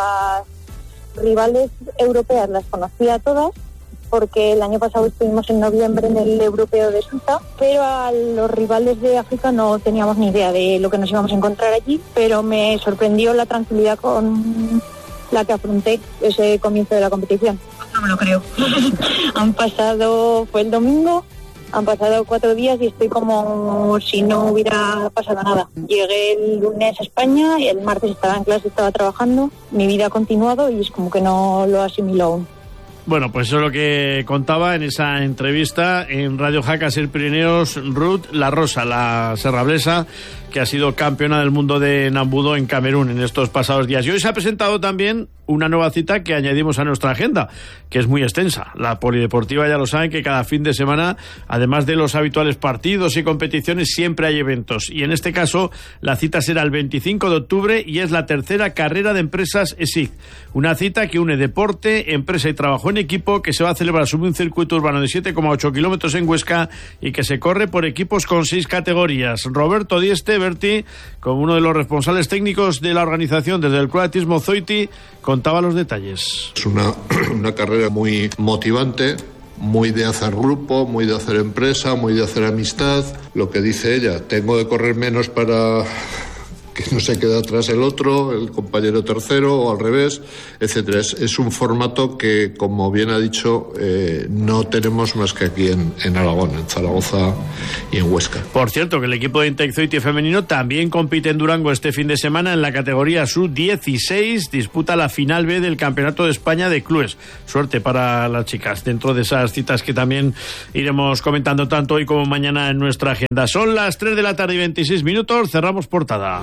las rivales europeas las conocía todas, porque el año pasado estuvimos en noviembre en el europeo de Suiza, pero a los rivales de África no teníamos ni idea de lo que nos íbamos a encontrar allí, pero me sorprendió la tranquilidad con la que afronté ese comienzo de la competición. No me lo creo. Han pasado, fue el domingo, han pasado cuatro días y estoy como si no hubiera pasado nada. Llegué el lunes a España y el martes estaba en clase, estaba trabajando, mi vida ha continuado y es como que no lo asimilo aún. Bueno, pues eso es lo que contaba en esa entrevista en Radio Jaca SER Pirineos Ruth La Rosa, la serrablesa, que ha sido campeona del mundo de Nambudo en Camerún en estos pasados días. Y hoy se ha presentado también una nueva cita que añadimos a nuestra agenda, que es muy extensa. La polideportiva, ya lo saben, que cada fin de semana, además de los habituales partidos y competiciones, siempre hay eventos. Y en este caso, la cita será el veinticinco de octubre y es la tercera carrera de empresas E S I C. Una cita que une deporte, empresa y trabajo en equipo, que se va a celebrar sobre un circuito urbano de siete coma ocho kilómetros en Huesca y que se corre por equipos con seis categorías. Roberto Dieste, Berti, como uno de los responsables técnicos de la organización desde el Club Atletismo Zoiti, contaba los detalles. Es una, una carrera muy motivante, muy de hacer grupo, muy de hacer empresa, muy de hacer amistad. Lo que dice ella, tengo que correr menos para que no se quede atrás el otro, el compañero tercero o al revés, etcétera. Es, es un formato que, como bien ha dicho, eh, no tenemos más que aquí en, en Aragón, en Zaragoza y en Huesca. Por cierto, que el equipo de Intec Zoiti femenino también compite en Durango este fin de semana en la categoría sub dieciséis, disputa la final B del Campeonato de España de Clubes. Suerte para las chicas, dentro de esas citas que también iremos comentando tanto hoy como mañana en nuestra agenda. Son las tres de la tarde y veintiséis minutos, cerramos portada.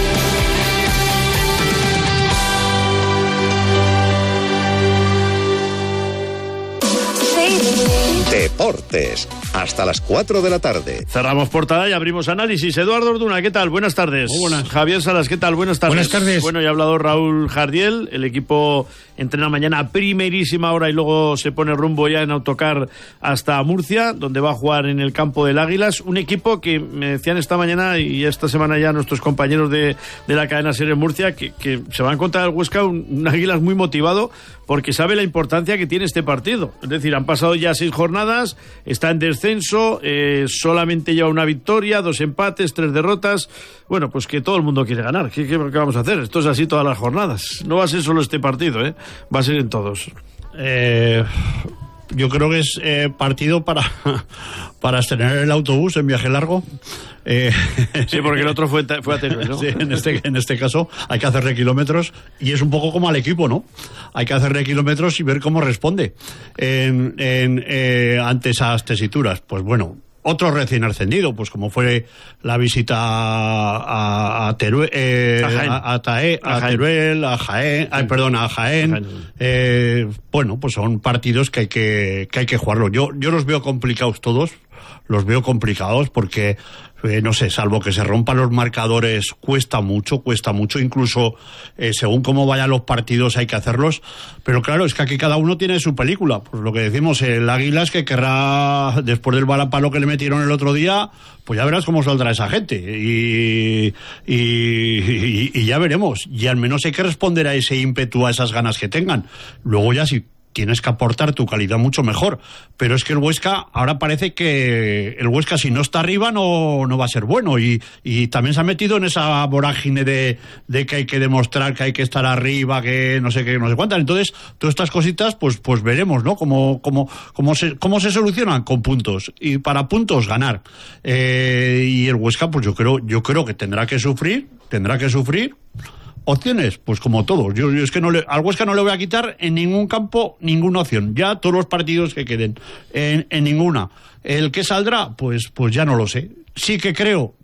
Deportes, hasta las cuatro de la tarde. Cerramos portada y abrimos análisis. Eduardo Orduna, ¿qué tal? Buenas tardes. Muy buenas. Javier Salas, ¿qué tal? Buenas tardes. Buenas tardes. Bueno, ya ha hablado Raúl Jardiel. El equipo entrena mañana a primerísima hora y luego se pone rumbo ya en autocar hasta Murcia, donde va a jugar en el campo del Águilas. Un equipo que me decían esta mañana y esta semana ya nuestros compañeros de, de la cadena SER en Murcia que, que se va a encontrar el Huesca un, un Águilas muy motivado porque sabe la importancia que tiene este partido. Es decir, han pasado ya seis jornadas, está en descenso, eh, solamente lleva una victoria, dos empates, tres derrotas. Bueno, pues que todo el mundo quiere ganar. ¿Qué, qué, qué vamos a hacer? Esto es así todas las jornadas. No va a ser solo este partido, ¿eh? Va a ser en todos. Eh, yo creo que es eh, partido para, para estrenar el autobús en viaje largo. Eh, sí, porque el otro fue, fue a Teruel, ¿no? Sí, en este, en este caso hay que hacerle kilómetros y es un poco como al equipo, ¿no? Hay que hacerle kilómetros y ver cómo responde en, en, eh, ante esas tesituras. Pues bueno, otro recién ascendido, pues como fue la visita a, a Teruel, eh, a, Jaén. a, a, Tae, a, a Teruel, a Jaén, ay, perdón, a Jaén. Jaén. Eh, bueno, pues son partidos que hay que, que hay que jugarlo. Yo, yo los veo complicados todos, los veo complicados porque Eh, no sé, salvo que se rompan los marcadores, cuesta mucho, cuesta mucho, incluso eh, según cómo vayan los partidos hay que hacerlos, pero claro, es que aquí cada uno tiene su película, pues lo que decimos, el Águilas que querrá, después del balapalo que le metieron el otro día, pues ya verás cómo saldrá esa gente, y, y, y, y ya veremos, y al menos hay que responder a ese ímpetu, a esas ganas que tengan, luego ya si tienes que aportar tu calidad mucho mejor, pero es que el Huesca, ahora parece que el Huesca si no está arriba no, no va a ser bueno, y, y también se ha metido en esa vorágine de, de que hay que demostrar que hay que estar arriba, que no sé qué, no sé cuántas, entonces todas estas cositas pues, pues veremos, ¿no? Cómo, cómo, cómo, se, cómo se solucionan con puntos, y para puntos ganar, eh, y el Huesca pues yo creo, yo creo que tendrá que sufrir, tendrá que sufrir. ¿Opciones? Pues como todos. Yo, yo es que no le, al Huesca no le voy a quitar en ningún campo ninguna opción. Ya todos los partidos que queden, en, en ninguna. El que saldrá, pues, pues ya no lo sé. Sí que creo,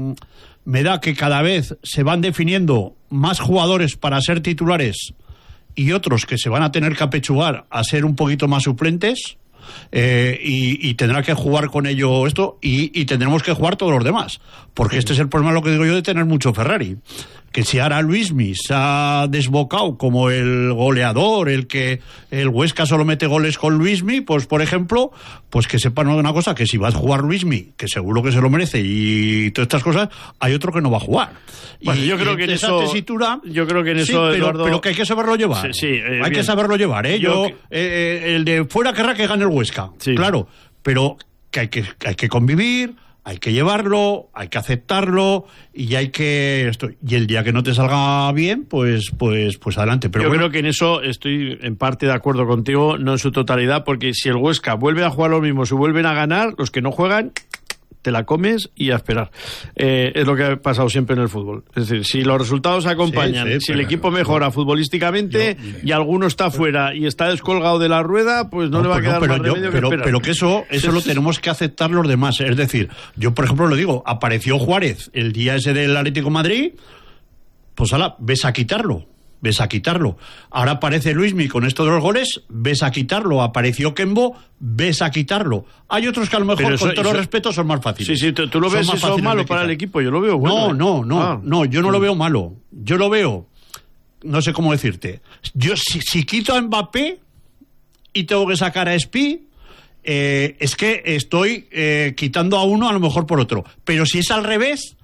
me da que cada vez se van definiendo más jugadores para ser titulares y otros que se van a tener que apechugar a ser un poquito más suplentes. Eh, y, y tendrá que jugar con ello esto y, y tendremos que jugar todos los demás, porque este es el problema, lo que digo yo, de tener mucho Ferrari, que si ahora Luismi se ha desbocado como el goleador, el que el Huesca solo mete goles con Luismi, pues por ejemplo, pues que sepan una cosa, que si va a jugar Luismi, que seguro que se lo merece, y todas estas cosas, hay otro que no va a jugar. Bueno, y, yo creo que en esa eso, tesitura, yo creo que en eso, sí, pero, Eduardo, pero que hay que saberlo llevar. Sí, sí, eh, hay bien. que saberlo llevar, ¿eh? Yo, yo eh, el de fuera querrá que gane el Huesca, sí. Claro, pero que hay que, que hay que convivir, hay que llevarlo, hay que aceptarlo y hay que esto, y el día que no te salga bien, pues pues pues adelante. Pero yo bueno, creo que en eso estoy en parte de acuerdo contigo, no en su totalidad, porque si el Huesca vuelve a jugar lo mismo, si vuelven a ganar, los que no juegan te la comes y a esperar. Eh, es lo que ha pasado siempre en el fútbol. Es decir, si los resultados acompañan, sí, sí, si el equipo mejora futbolísticamente yo, yo, y alguno está fuera y está descolgado de la rueda, pues no, no le va a quedar no, más yo, remedio pero, que esperar. Pero que eso, eso lo tenemos que aceptar los demás. Es decir, yo por ejemplo lo digo, apareció Juárez el día ese del Atlético de Madrid, pues ala, ves a quitarlo. Ves a quitarlo. Ahora aparece Luismi con estos dos goles, ves a quitarlo. Apareció Kembo, ves a quitarlo. Hay otros que a lo mejor, eso, con todo eso, respeto, son más fáciles. Sí, sí, tú, tú lo ves eso malo para el equipo, yo lo veo bueno. No, no, no, ah. no, yo no lo veo malo. Yo lo veo, no sé cómo decirte. Yo si, si quito a Mbappé y tengo que sacar a Espi, eh, es que estoy eh, quitando a uno a lo mejor por otro. Pero si es al revés,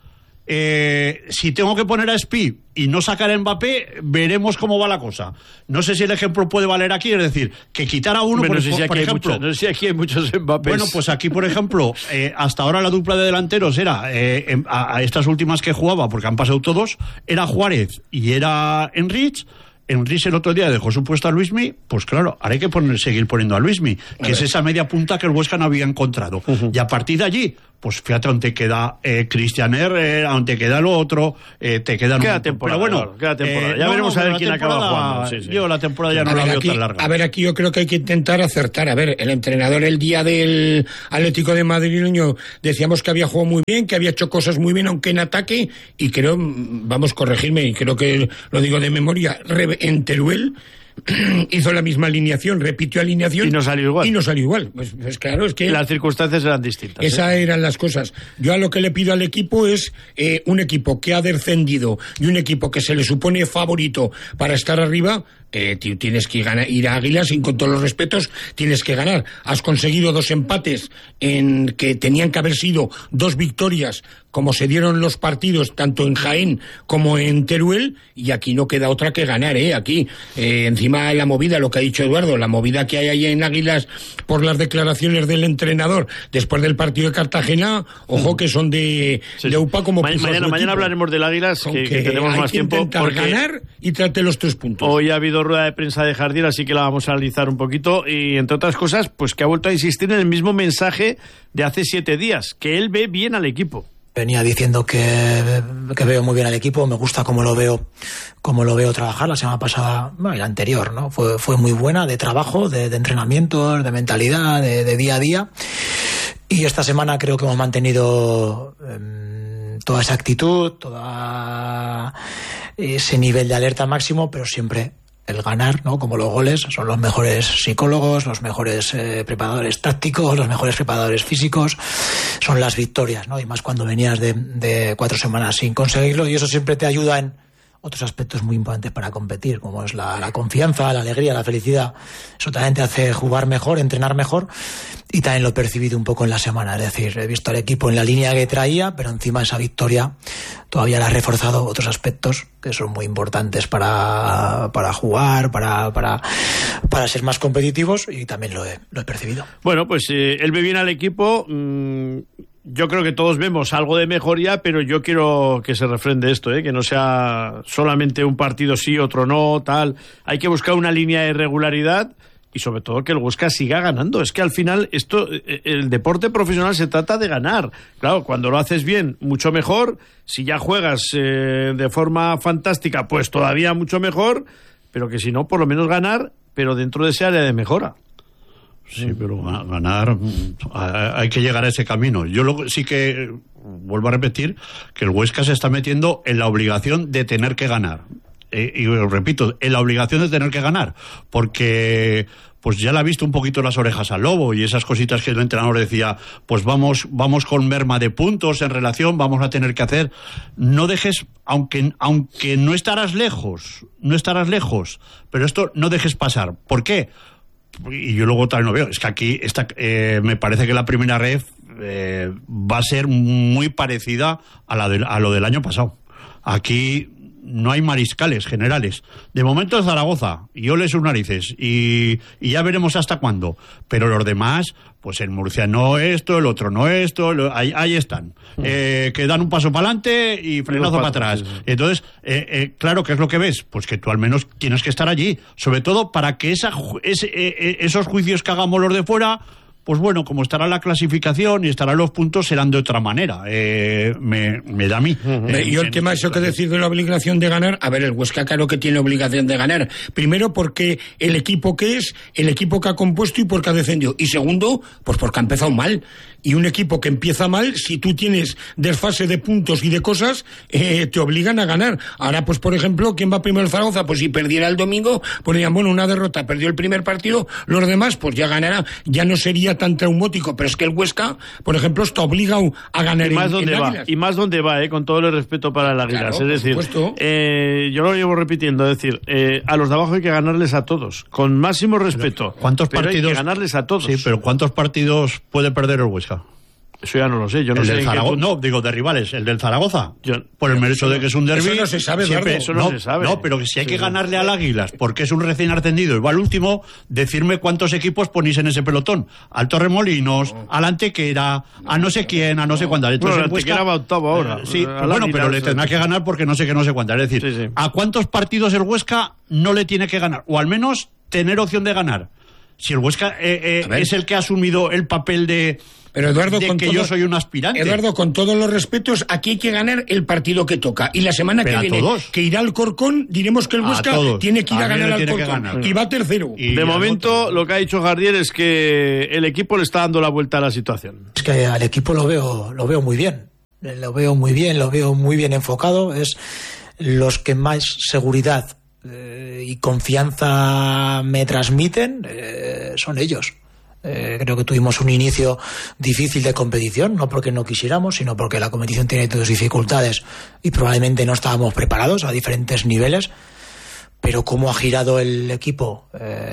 Eh, si tengo que poner a Spi y no sacar a Mbappé, veremos cómo va la cosa. No sé si el ejemplo puede valer aquí, es decir, que quitar a uno, bueno, por, no sé si por aquí ejemplo... Hay mucho, no sé si aquí hay muchos Mbappés. Bueno, pues aquí, por ejemplo, eh, hasta ahora la dupla de delanteros era, eh, a, a estas últimas que jugaba, porque han pasado todos, era Juárez y era Enrich. Enrich el otro día dejó su puesto a Luismi, pues claro, ahora hay que poner, seguir poniendo a Luismi, que es esa media punta que el Huesca no había encontrado. Uh-huh. Y a partir de allí, pues fíjate, donde queda eh, Cristian Herrera, donde queda lo otro, eh, te quedan... Queda temporada, pero bueno, claro, queda temporada. Eh, ya no, veremos no, a ver quién acaba jugando. Sí, sí. Yo la temporada ya no a la ver, veo aquí, tan larga. A ver, aquí yo creo que hay que intentar acertar. A ver, el entrenador el día del Atlético de Madrid decíamos que había jugado muy bien, que había hecho cosas muy bien, aunque en ataque, y creo, vamos, corregirme, y creo que lo digo de memoria, en Teruel hizo la misma alineación, repitió alineación y no salió igual. Y no salió igual. Pues, pues claro, es que las circunstancias eran distintas. Esas ¿eh? eran las cosas. Yo a lo que le pido al equipo es eh, un equipo que ha descendido y un equipo que se le supone favorito para estar arriba. Eh, tienes que ganar, ir a Águilas y con todos los respetos tienes que ganar. Has conseguido dos empates en que tenían que haber sido dos victorias, como se dieron los partidos tanto en Jaén como en Teruel, y aquí no queda otra que ganar, eh. Aquí eh, encima la movida, lo que ha dicho Eduardo, la movida que hay ahí en Águilas por las declaraciones del entrenador después del partido de Cartagena, ojo que son de, sí. de UPA como Ma- mañana, mañana hablaremos del Águilas, que, que, que tenemos hay más que tiempo porque ganar y trate los tres puntos. Hoy ha habido rueda de prensa de Jardín, así que la vamos a analizar un poquito, y entre otras cosas, pues que ha vuelto a insistir en el mismo mensaje de hace siete días, que él ve bien al equipo. Venía diciendo que, que veo muy bien al equipo, me gusta cómo lo veo, cómo lo veo trabajar. La semana pasada, bueno, y la anterior, ¿no? Fue, fue muy buena, de trabajo, de, de entrenamiento, de mentalidad, de, de día a día. Y esta semana creo que hemos mantenido eh, toda esa actitud, todo ese nivel de alerta máximo, pero siempre el ganar, ¿no? Como los goles, son los mejores psicólogos, los mejores eh, preparadores tácticos, los mejores preparadores físicos, son las victorias, ¿no? Y más cuando venías de, de cuatro semanas sin conseguirlo, y eso siempre te ayuda en otros aspectos muy importantes para competir, como es la, la confianza, la alegría, la felicidad. Eso también te hace jugar mejor, entrenar mejor, y también lo he percibido un poco en la semana. Es decir, he visto al equipo en la línea que traía, pero encima esa victoria todavía la ha reforzado otros aspectos que son muy importantes para, para jugar, para, para, para ser más competitivos, y también lo he, lo he percibido. Bueno, pues eh, él ve bien al equipo. Mmm... Yo creo que todos vemos algo de mejoría, pero yo quiero que se refrende esto, ¿eh? Que no sea solamente un partido sí, otro no, tal. Hay que buscar una línea de regularidad y sobre todo que el Huesca siga ganando. Es que al final esto, el deporte profesional se trata de ganar. Claro, cuando lo haces bien, mucho mejor. Si ya juegas eh, de forma fantástica, pues todavía mucho mejor. Pero que si no, por lo menos ganar, pero dentro de ese área de mejora. Sí, pero ganar, hay que llegar a ese camino. Yo lo, sí que vuelvo a repetir que el Huesca se está metiendo en la obligación de tener que ganar. Eh, y repito, en la obligación de tener que ganar, porque pues ya le ha visto un poquito las orejas al lobo y esas cositas que el entrenador decía, pues vamos, vamos con merma de puntos en relación, vamos a tener que hacer. No dejes, aunque, aunque no estarás lejos, no estarás lejos, pero esto no dejes pasar. ¿Por qué? Y yo luego también lo veo, es que aquí está, eh, me parece que la primera ref eh, va a ser muy parecida a, la de, a lo del año pasado. Aquí no hay mariscales generales. De momento es Zaragoza, y ole sus narices, y, y ya veremos hasta cuándo. Pero los demás, pues el Murcia no esto, el otro no esto, lo, ahí, ahí están. Eh, que dan un paso para adelante y frenazo para atrás. Sí, sí. Entonces, eh, eh, claro, ¿qué es lo que ves? Pues que tú al menos tienes que estar allí, sobre todo para que esa, ese, eh, esos juicios que hagamos los de fuera, pues bueno, como estará la clasificación y estarán los puntos, serán de otra manera. Eh, me, me da a mí. Uh-huh. Eh, Yo el tema eso que decir de la obligación de ganar, a ver, el Huesca claro que tiene obligación de ganar. Primero porque el equipo que es, el equipo que ha compuesto y porque ha defendido. Y segundo, pues porque ha empezado mal. Y un equipo que empieza mal, si tú tienes desfase de puntos y de cosas, eh, te obligan a ganar. Ahora, pues por ejemplo, ¿quién va primero el Zaragoza? Pues si perdiera el domingo, ponían, bueno, una derrota, perdió el primer partido, los demás, pues ya ganará, ya no sería tan traumático. Pero es que el Huesca, por ejemplo, está obligado a ganar. Y más en, donde en va, Águilas. y más donde va, eh, con todo el respeto para el Águilas. Claro, es decir, eh, yo lo llevo repitiendo, es decir, eh, a los de abajo hay que ganarles a todos, con máximo respeto. ¿Cuántos pero partidos? Hay que ganarles a todos. Sí, pero ¿cuántos partidos puede perder el Huesca? Eso ya no lo sé. Yo no el sé del Zaragoza, tú... no, digo de rivales, el del Zaragoza. Yo... Por el mérito de que es un derbi. Eso no se sabe, siempre... Eduardo. Eso no, no se sabe. No, pero que si hay que ganarle al Águilas, porque es un recién ascendido y va al último, decirme cuántos equipos ponéis en ese pelotón. Al Torremolinos, oh. al Antequera, a no sé quién, a no sé cuántas. Bueno, el Antequera va octavo ahora. Eh, sí, al bueno, Águilas, pero le tendrá que ganar porque no sé qué, no sé cuántas. Es decir, sí, sí. ¿a cuántos partidos el Huesca no le tiene que ganar? O al menos tener opción de ganar. Si el Huesca eh, eh, es el que ha asumido el papel de... Pero Eduardo, de con que todo, yo soy un aspirante. Eduardo, con todos los respetos, aquí hay que ganar el partido que toca. Y la semana Pero que viene, todos. que irá al Corcón, diremos que el Huesca tiene que ir a, a ganar al Corcón. Y va tercero. Y de momento, otro. Lo que ha dicho Jardier es que el equipo le está dando la vuelta a la situación. Es que al equipo lo veo, lo veo muy bien. Lo veo muy bien, lo veo muy bien enfocado. Es los que más seguridad eh, y confianza me transmiten, eh, son ellos. Eh, creo que tuvimos un inicio difícil de competición, no porque no quisiéramos, sino porque la competición tiene sus dificultades y probablemente no estábamos preparados a diferentes niveles. Pero cómo ha girado el equipo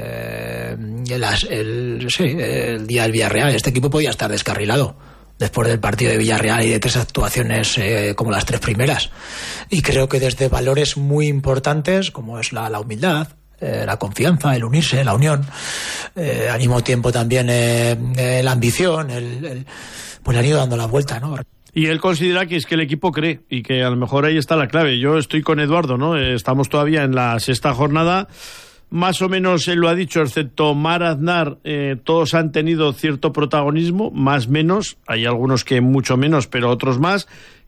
eh, el, el, sí, el día del Villarreal. Este equipo podía estar descarrilado después del partido de Villarreal y de tres actuaciones eh, como las tres primeras. Y creo que desde valores muy importantes, como es la, la humildad, Eh, la confianza, el unirse, la unión, eh, al mismo tiempo también eh, eh, la ambición, el, el, pues le han ido dando la vuelta, ¿no? Y él considera que es que el equipo cree y que a lo mejor ahí está la clave. Yo estoy con Eduardo, ¿no? Eh, estamos todavía en la sexta jornada. Más o menos él lo ha dicho, excepto Mar Aznar, eh, todos han tenido cierto protagonismo, más menos. Hay algunos que mucho menos, pero otros más.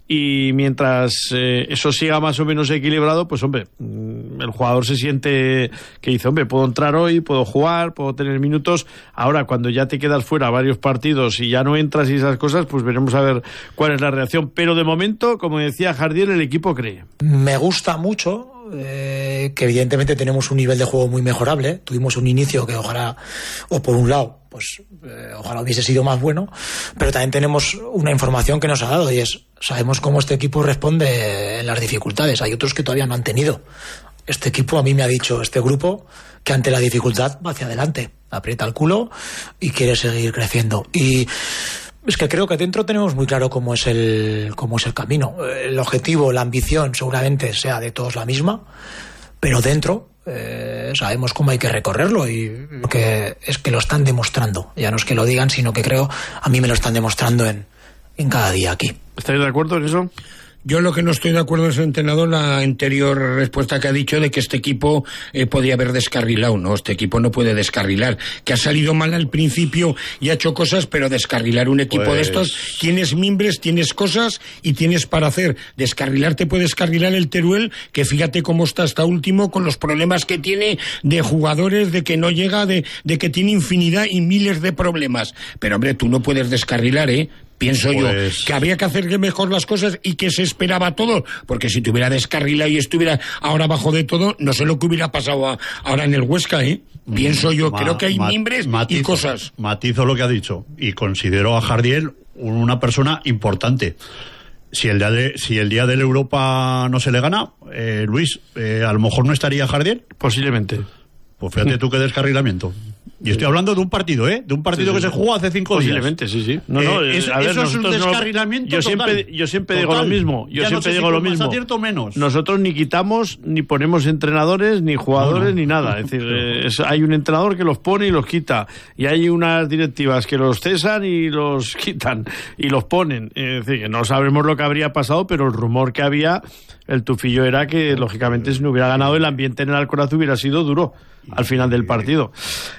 Y mientras eh, eso siga más o menos equilibrado, pues hombre, el jugador se siente que dice, hombre, puedo entrar hoy, puedo jugar, puedo tener minutos. Ahora, cuando ya te quedas fuera varios partidos y ya no entras y esas cosas, pues veremos a ver cuál es la reacción. Pero de momento, como decía Jardier, el equipo cree. Me gusta mucho eh, que evidentemente tenemos un nivel de juego muy mejorable. Tuvimos un inicio que ojalá, o por un lado, pues eh, ojalá hubiese sido más bueno, pero también tenemos una información que nos ha dado y es, sabemos cómo este equipo responde en las dificultades. Hay otros que todavía no han tenido. Este equipo a mí me ha dicho, este grupo, que ante la dificultad va hacia adelante, aprieta el culo y quiere seguir creciendo. Y es que creo que dentro tenemos muy claro cómo es el, cómo es el camino. El objetivo, la ambición seguramente sea de todos la misma, pero dentro Eh, sabemos cómo hay que recorrerlo y que es que lo están demostrando. Ya no es que lo digan, sino que creo, a mí me lo están demostrando en, en cada día aquí. ¿Estáis de acuerdo en eso? Yo lo que no estoy de acuerdo es el entrenador, la anterior respuesta que ha dicho de que este equipo eh, podía haber descarrilado. No, este equipo no puede descarrilar. Que ha salido mal al principio y ha hecho cosas, pero descarrilar un equipo pues... de estos, tienes mimbres, tienes cosas y tienes para hacer. Descarrilar te puede descarrilar el Teruel, que fíjate cómo está hasta último con los problemas que tiene de jugadores, de que no llega, de, de que tiene infinidad y miles de problemas. Pero hombre, tú no puedes descarrilar, ¿eh? Pienso pues... yo que habría que hacer mejor las cosas y que se esperaba todo, porque si te hubiera descarrilado y estuviera ahora abajo de todo, no sé lo que hubiera pasado a, ahora en el Huesca, ¿eh? Pienso yo, ma, creo que hay ma, mimbres matizo, y cosas. Matizo lo que ha dicho y considero a Jardiel una persona importante. Si el día de, si el día del Europa no se le gana, eh, Luis, eh, a lo mejor no estaría Jardiel. Posiblemente. Pues fíjate tú qué descarrilamiento. Y estoy hablando de un partido, ¿eh? De un partido sí, sí, que se jugó hace cinco posiblemente, días. Posiblemente, sí, sí. No, no, eh, eso, a ver, eso es un descarrilamiento no, yo total. Siempre, yo siempre total. digo lo mismo. Yo ya siempre no sé digo si lo más mismo. acierto o menos. Nosotros ni quitamos, ni ponemos entrenadores, ni jugadores, no, no. ni nada. Es decir, eh, es, hay un entrenador que los pone y los quita. Y hay unas directivas que los cesan y los quitan. Y los ponen. Es decir, que no sabemos lo que habría pasado, pero el rumor que había, el tufillo era que, lógicamente, si no hubiera ganado, el ambiente en el Alcoraz hubiera sido duro al final del partido.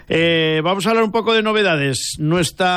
Eh, vamos a hablar un poco de novedades. No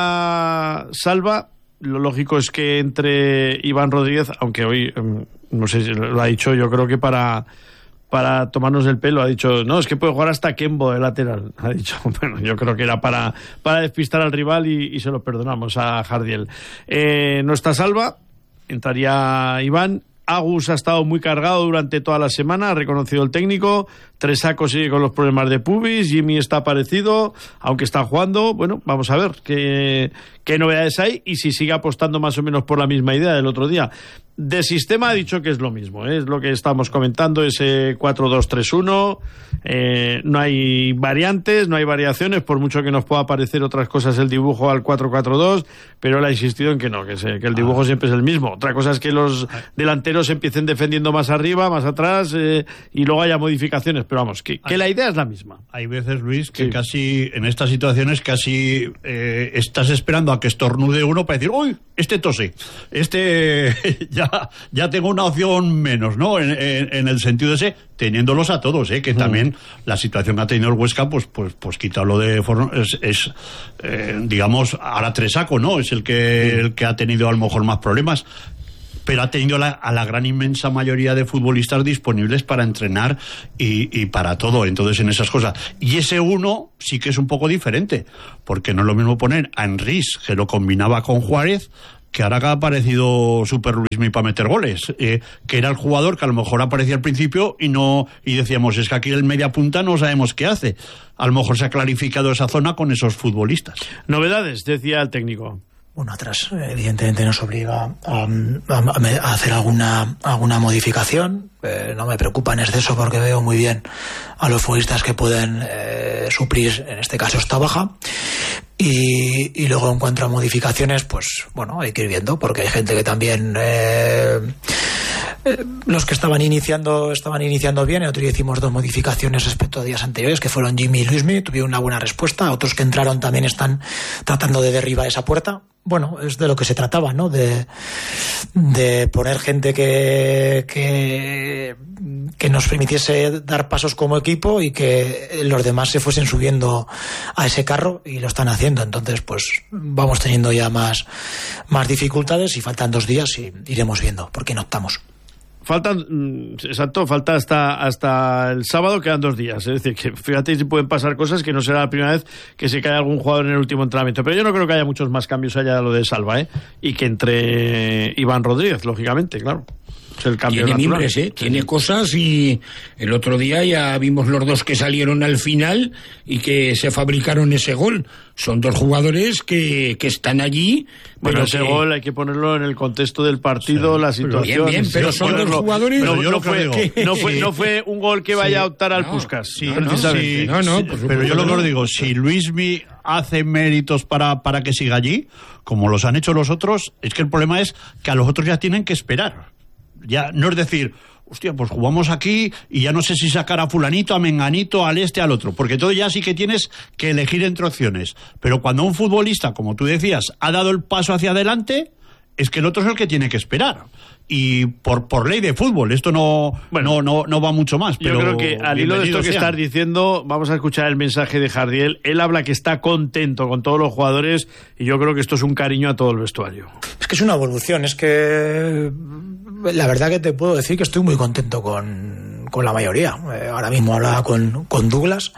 está Salva. Lo lógico es que entre Iván Rodríguez, aunque hoy, no sé si lo ha dicho, yo creo que para, para tomarnos el pelo, ha dicho, no, es que puede jugar hasta Kembo de lateral. Ha dicho, bueno, yo creo que era para, para despistar al rival y, y se lo perdonamos a Jardiel. Eh, no está Salva, entraría Iván. Agus ha estado muy cargado durante toda la semana, ha reconocido el técnico. Tresaco sigue con los problemas de pubis. Jimmy está parecido, aunque está jugando. Bueno, vamos a ver qué, qué novedades hay y si sigue apostando más o menos por la misma idea del otro día. De sistema ha dicho que es lo mismo, ¿eh? Es lo que estamos comentando, ese cuatro dos tres uno, eh, no hay variantes, no hay variaciones, por mucho que nos pueda parecer otras cosas el dibujo al cuatro cuatro dos, pero él ha insistido en que no, que, se, que el dibujo ah. siempre es el mismo. Otra cosa es que los delanteros empiecen defendiendo más arriba, más atrás, eh, y luego haya modificaciones, pero vamos, que, que la idea es la misma. Hay veces, Luis, que sí. casi en estas situaciones casi eh, estás esperando a que estornude uno para decir, uy, este tose, este ya ya tengo una opción menos, ¿no? En, en, en el sentido ese, teniéndolos a todos, ¿eh? Que mm. también la situación que ha tenido el Huesca, pues pues pues quitarlo de forma, es, es eh, digamos, ahora Tresaco, ¿no? Es el que, mm. el que ha tenido a lo mejor más problemas, pero ha tenido la, a la gran inmensa mayoría de futbolistas disponibles para entrenar y, y para todo, entonces en esas cosas. Y ese uno sí que es un poco diferente, porque no es lo mismo poner a Enrís, que lo combinaba con Juárez, que ahora que ha aparecido Super Luismi para meter goles, eh, que era el jugador que a lo mejor aparecía al principio y no y decíamos, es que aquí el media punta no sabemos qué hace. A lo mejor se ha clarificado esa zona con esos futbolistas. Novedades, decía el técnico. Bueno, atrás evidentemente nos obliga a, a, a hacer alguna alguna modificación. Eh, no me preocupa en exceso porque veo muy bien a los futbolistas que pueden eh, suplir, en este caso esta baja. Y, y luego en cuanto a modificaciones, pues bueno, hay que ir viendo, porque hay gente que también eh, eh, los que estaban iniciando estaban iniciando bien, y otros hicimos dos modificaciones respecto a días anteriores, que fueron Jimmy y Luismi, tuvieron una buena respuesta. Otros que entraron también están tratando de derribar esa puerta. Bueno, es de lo que se trataba, ¿no? De, de poner gente que, que, que nos permitiese dar pasos como equipo y que los demás se fuesen subiendo a ese carro, y lo están haciendo. Entonces, pues vamos teniendo ya más, más dificultades, y faltan dos días y iremos viendo por quién optamos. Faltan, exacto, falta hasta hasta el sábado, quedan dos días. Es decir, que fíjate si pueden pasar cosas, que no será la primera vez que se cae algún jugador en el último entrenamiento. Pero yo no creo que haya muchos más cambios allá de lo de Salva, ¿eh? Y que entre Iván Rodríguez, lógicamente, claro. Es el cambio tiene natural. mimbres, ¿eh? Tiene cosas, y el otro día ya vimos los dos que salieron al final y que se fabricaron ese gol. Son dos jugadores que, que están allí. Bueno, ese que... gol hay que ponerlo en el contexto del partido, sí, la situación. Bien, bien, pero son ponerlo... dos jugadores. Pero yo no, fue, que... no, fue, no fue un gol que vaya sí. a optar al no, Puskás. Sí, no, no, sí, no, no, sí, pero yo lo que os digo, si Luismi hace méritos para, para que siga allí, como los han hecho los otros, es que el problema es que a los otros ya tienen que esperar. Ya no es decir, hostia, pues jugamos aquí y ya no sé si sacar a fulanito, a menganito, al este, al otro, porque todo ya sí que tienes que elegir entre opciones. Pero cuando un futbolista, como tú decías, ha dado el paso hacia adelante, es que el otro es el que tiene que esperar. Y por por ley de fútbol, esto no bueno, no, no, no va mucho más. Pero yo creo que al hilo de esto que estás diciendo, vamos a escuchar el mensaje de Jardiel. Él habla que está contento con todos los jugadores, y yo creo que esto es un cariño a todo el vestuario. Es que es una evolución, es que la verdad que te puedo decir que estoy muy contento con, con la mayoría. Eh, ahora mismo hablaba con, con Douglas,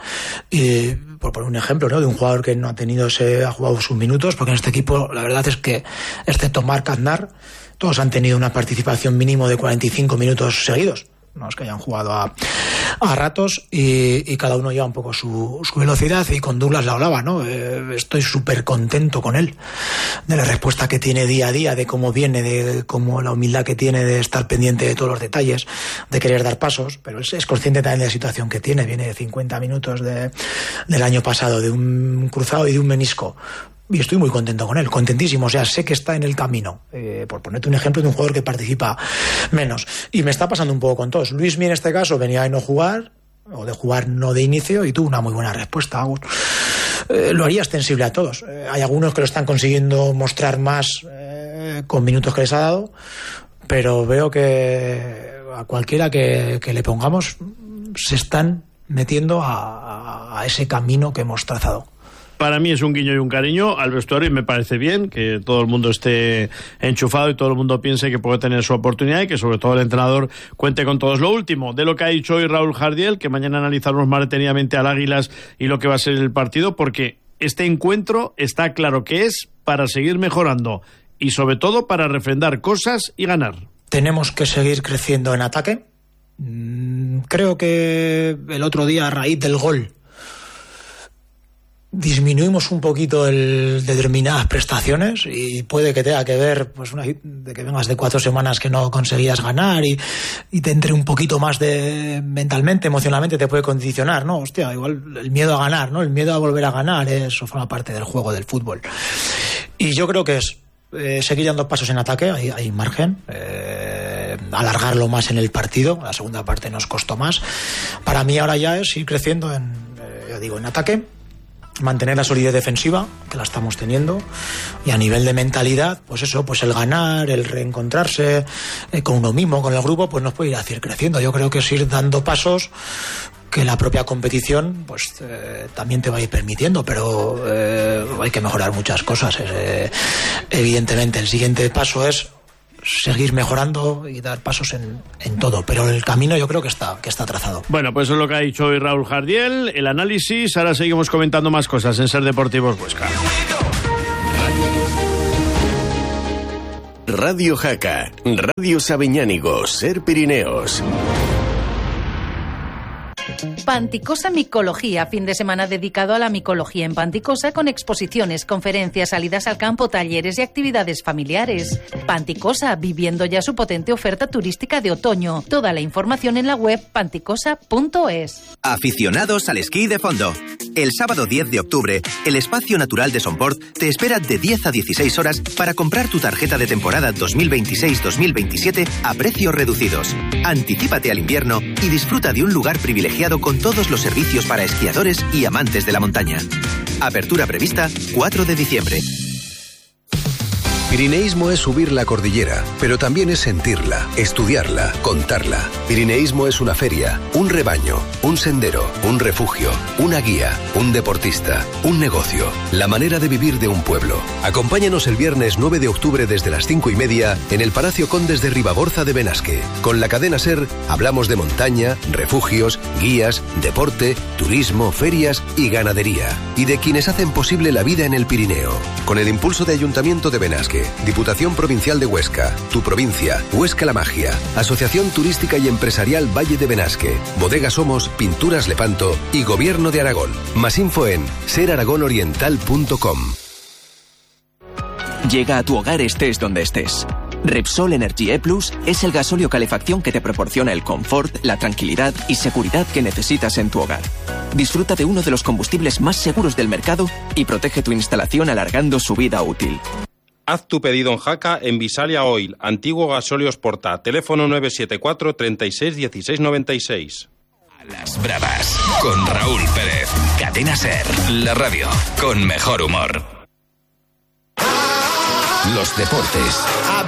y por poner un ejemplo, ¿no?, de un jugador que no ha tenido ese, ha jugado sus minutos, porque en este equipo la verdad es que, excepto Marc Aznar, todos han tenido una participación mínimo de cuarenta y cinco minutos seguidos. No es que hayan jugado a, a ratos, y, y cada uno lleva un poco su, su velocidad, y con Douglas la hablaba, ¿no? Eh, estoy súper contento con él, de la respuesta que tiene día a día, de cómo viene, de cómo la humildad que tiene de estar pendiente de todos los detalles, de querer dar pasos, pero es, es consciente también de la situación que tiene. Viene de cincuenta minutos de, del año pasado, de un cruzado y de un menisco. Y estoy muy contento con él, contentísimo, o sea, sé que está en el camino. Eh, por ponerte un ejemplo de un jugador que participa menos. Y me está pasando un poco con todos. Luismi en este caso venía de no jugar, o de jugar no de inicio, y tuvo una muy buena respuesta. Eh, lo haría extensible a todos. Eh, hay algunos que lo están consiguiendo mostrar más eh, con minutos que les ha dado, pero veo que a cualquiera que, que le pongamos se están metiendo a, a, a ese camino que hemos trazado. Para mí es un guiño y un cariño al vestuario, y me parece bien que todo el mundo esté enchufado y todo el mundo piense que puede tener su oportunidad, y que sobre todo el entrenador cuente con todos. Lo último, de lo que ha dicho hoy Raúl Jardiel, que mañana analizaremos más detenidamente al Águilas y lo que va a ser el partido, porque este encuentro está claro que es para seguir mejorando y sobre todo para refrendar cosas y ganar. Tenemos que seguir creciendo en ataque. Creo que el otro día, a raíz del gol, disminuimos un poquito el, determinadas prestaciones y puede que tenga que ver pues una, de que vengas de cuatro semanas que no conseguías ganar y, y te entre un poquito más de mentalmente, emocionalmente te puede condicionar, ¿no? Hostia, igual el miedo a ganar, ¿no? El miedo a volver a ganar, eso forma parte del juego del fútbol. Y yo creo que es eh, seguir dando pasos en ataque, hay, hay margen, eh, alargarlo más en el partido, la segunda parte nos costó más. Para mí ahora ya es ir creciendo en, eh, ya digo, en ataque, mantener la solidez defensiva, que la estamos teniendo, y a nivel de mentalidad, pues eso, pues el ganar, el reencontrarse eh, con uno mismo, con el grupo, pues nos puede ir a ir creciendo. Yo creo que es ir dando pasos que la propia competición pues eh, también te va a ir permitiendo, pero eh, hay que mejorar muchas cosas. Eh, evidentemente, el siguiente paso es seguir mejorando y dar pasos en, en todo, pero el camino yo creo que está, que está trazado. Bueno, pues eso es lo que ha dicho hoy Raúl Jardiel, el análisis. Ahora seguimos comentando más cosas en Ser Deportivos Huesca. Radio Jaca, Radio Sabiñánigo, Ser Pirineos. Panticosa Micología, fin de semana dedicado a la micología en Panticosa con exposiciones, conferencias, salidas al campo, talleres y actividades familiares. Panticosa, viviendo ya su potente oferta turística de otoño. Toda la información en la web panticosa punto es. Aficionados al esquí de fondo. El sábado diez de octubre, el Espacio Natural de Somport te espera de diez a dieciséis horas para comprar tu tarjeta de temporada dos mil veintiséis dos mil veintisiete a precios reducidos. Anticípate al invierno y disfruta de un lugar privilegiado con todos los servicios para esquiadores y amantes de la montaña. Apertura prevista cuatro de diciembre. Pirineísmo es subir la cordillera, pero también es sentirla, estudiarla, contarla. Pirineísmo es una feria, un rebaño, un sendero, un refugio, una guía, un deportista, un negocio, la manera de vivir de un pueblo. Acompáñanos el viernes nueve de octubre desde las cinco y media en el Palacio Condes de Ribaborza de Benasque. Con la cadena SER hablamos de montaña, refugios, guías, deporte, turismo, ferias y ganadería. Y de quienes hacen posible la vida en el Pirineo. Con el impulso de Ayuntamiento de Benasque, Diputación Provincial de Huesca, Tu Provincia, Huesca La Magia, Asociación Turística y Empresarial Valle de Benasque, Bodega Somos, Pinturas Lepanto y Gobierno de Aragón. Más info en ser aragón oriental punto com. Llega a tu hogar estés donde estés. Repsol Energy E Plus es el gasóleo calefacción que te proporciona el confort, la tranquilidad y seguridad que necesitas en tu hogar. Disfruta de uno de los combustibles más seguros del mercado y protege tu instalación alargando su vida útil. Haz tu pedido en Jaca en Visalia Oil, antiguo Gasóleos Porta, teléfono nueve siete cuatro, treinta y seis, dieciséis noventa y seis. A las bravas, con Raúl Pérez. Cadena SER, la radio con mejor humor. Los deportes.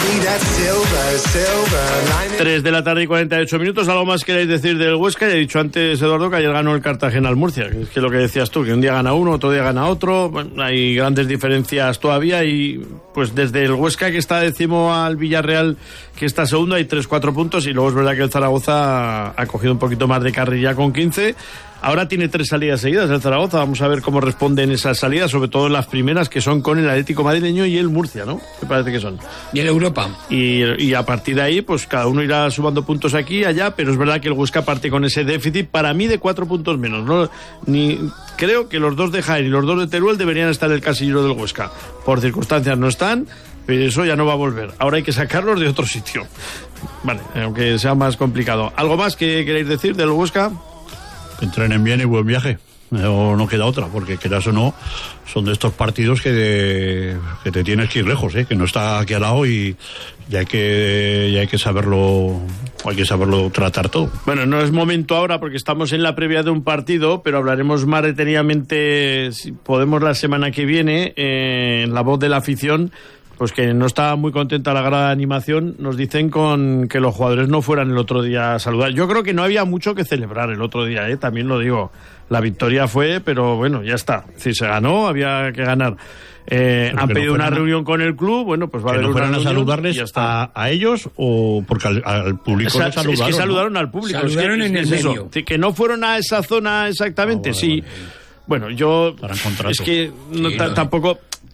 tres de la tarde y cuarenta y ocho minutos. ¿Algo más queréis decir del Huesca? Ya he dicho antes, Eduardo, que ayer ganó el Cartagena al Murcia. Es que lo que decías tú, que un día gana uno, otro día gana otro. Bueno, hay grandes diferencias todavía y pues desde el Huesca, que está décimo, al Villarreal, que está segundo, hay tres cuatro puntos, y luego es verdad que el Zaragoza ha cogido un poquito más de carrilla con quince. Ahora tiene tres salidas seguidas el Zaragoza. Vamos a ver cómo responden esas salidas, sobre todo las primeras, que son con el Atlético Madrileño y el Murcia, ¿no? Me parece que son. Y el Europa. Y, y a partir de ahí, pues cada uno irá sumando puntos aquí y allá, pero es verdad que el Huesca parte con ese déficit, para mí, de cuatro puntos menos, ¿no? Ni, creo que los dos de Jaén y los dos de Teruel deberían estar en el casillero del Huesca. Por circunstancias no están, pero eso ya no va a volver. Ahora hay que sacarlos de otro sitio. Vale, aunque sea más complicado. ¿Algo más que queréis decir del Huesca? Que entrenen bien y buen viaje, o no queda otra, porque quieras o no, son de estos partidos que, de, que te tienes que ir lejos, ¿eh? Que no está aquí al lado y, y hay que y hay que saberlo hay que saberlo tratar todo. Bueno, no es momento ahora porque estamos en la previa de un partido, pero hablaremos más detenidamente, si podemos, la semana que viene, eh, en La Voz de la Afición. Pues que no está muy contenta la grada de animación. Nos dicen con que los jugadores no fueran el otro día a saludar. Yo creo que no había mucho que celebrar el otro día, ¿eh? También lo digo. La victoria fue, pero bueno, ya está. Si se ganó, había que ganar. Eh, han pedido no una reunión con el club. Bueno, pues va a haber no una reunión. a saludarles a, a ellos, o porque al, al público Esa, les saludaron. Es que saludaron, ¿no? al público. Saludaron es que, en es el eso. medio. Que no fueron a esa zona exactamente, oh, vale, sí. Vale. Bueno, yo... Es que no, sí, t- no, tampoco...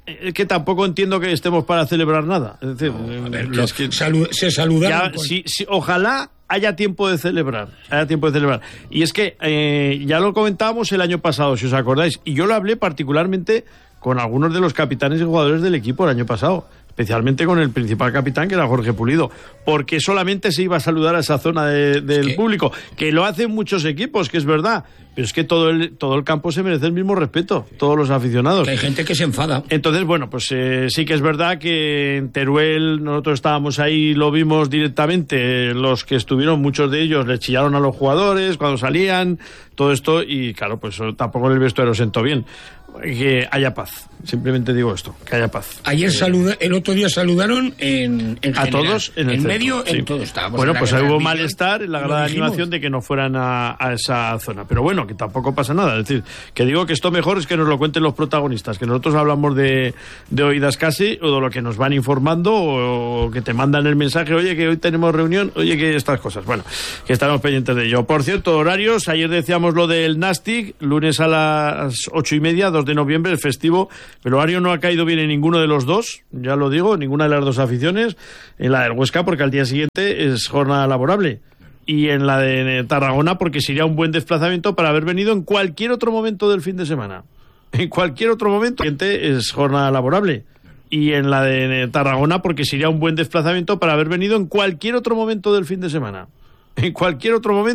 es que tampoco entiendo que estemos para celebrar nada. Es decir, no, a ver, que lo, es que salu, se saludaron. Ya, con... si, si, ojalá haya tiempo de celebrar, haya tiempo de celebrar. Y es que eh, ya lo comentábamos el año pasado, si os acordáis, y yo lo hablé particularmente con algunos de los capitanes y jugadores del equipo el año pasado, especialmente con el principal capitán, que era Jorge Pulido, porque solamente se iba a saludar a esa zona de, del ¿Qué? público, que lo hacen muchos equipos, que es verdad, pero es que todo el, todo el campo se merece el mismo respeto, todos los aficionados. Que hay gente que se enfada. Entonces, bueno, pues eh, sí que es verdad que en Teruel nosotros estábamos ahí, lo vimos directamente, los que estuvieron, muchos de ellos le chillaron a los jugadores cuando salían, todo esto, y claro, pues tampoco el vestuario sentó bien. Que haya paz, simplemente digo esto, que haya paz. Ayer saluda, el otro día saludaron en, en a general, todos en, el en centro, medio, sí. en todo estábamos. Bueno, pues hubo Villa, malestar en la grada de animación de que no fueran a, a esa zona, pero bueno, que tampoco pasa nada. Es decir, que digo que esto mejor es que nos lo cuenten los protagonistas, que nosotros hablamos de, de oídas casi, o de lo que nos van informando, o, o que te mandan el mensaje, oye, que hoy tenemos reunión, oye, que estas cosas. Bueno, que estaremos pendientes de ello. Por cierto, horarios, ayer decíamos lo del Nastic, lunes a las ocho y media, dos de noviembre, el festivo. El horario no ha caído bien en ninguno de los dos, ya lo digo, ninguna de las dos aficiones. En la del Huesca, porque al día siguiente es jornada laborable. Y en la de Tarragona, porque sería un buen desplazamiento para haber venido en cualquier otro momento del fin de semana. En cualquier otro momento es jornada laborable. Y en la de Tarragona, porque sería un buen desplazamiento para haber venido en cualquier otro momento del fin de semana. En cualquier otro momento.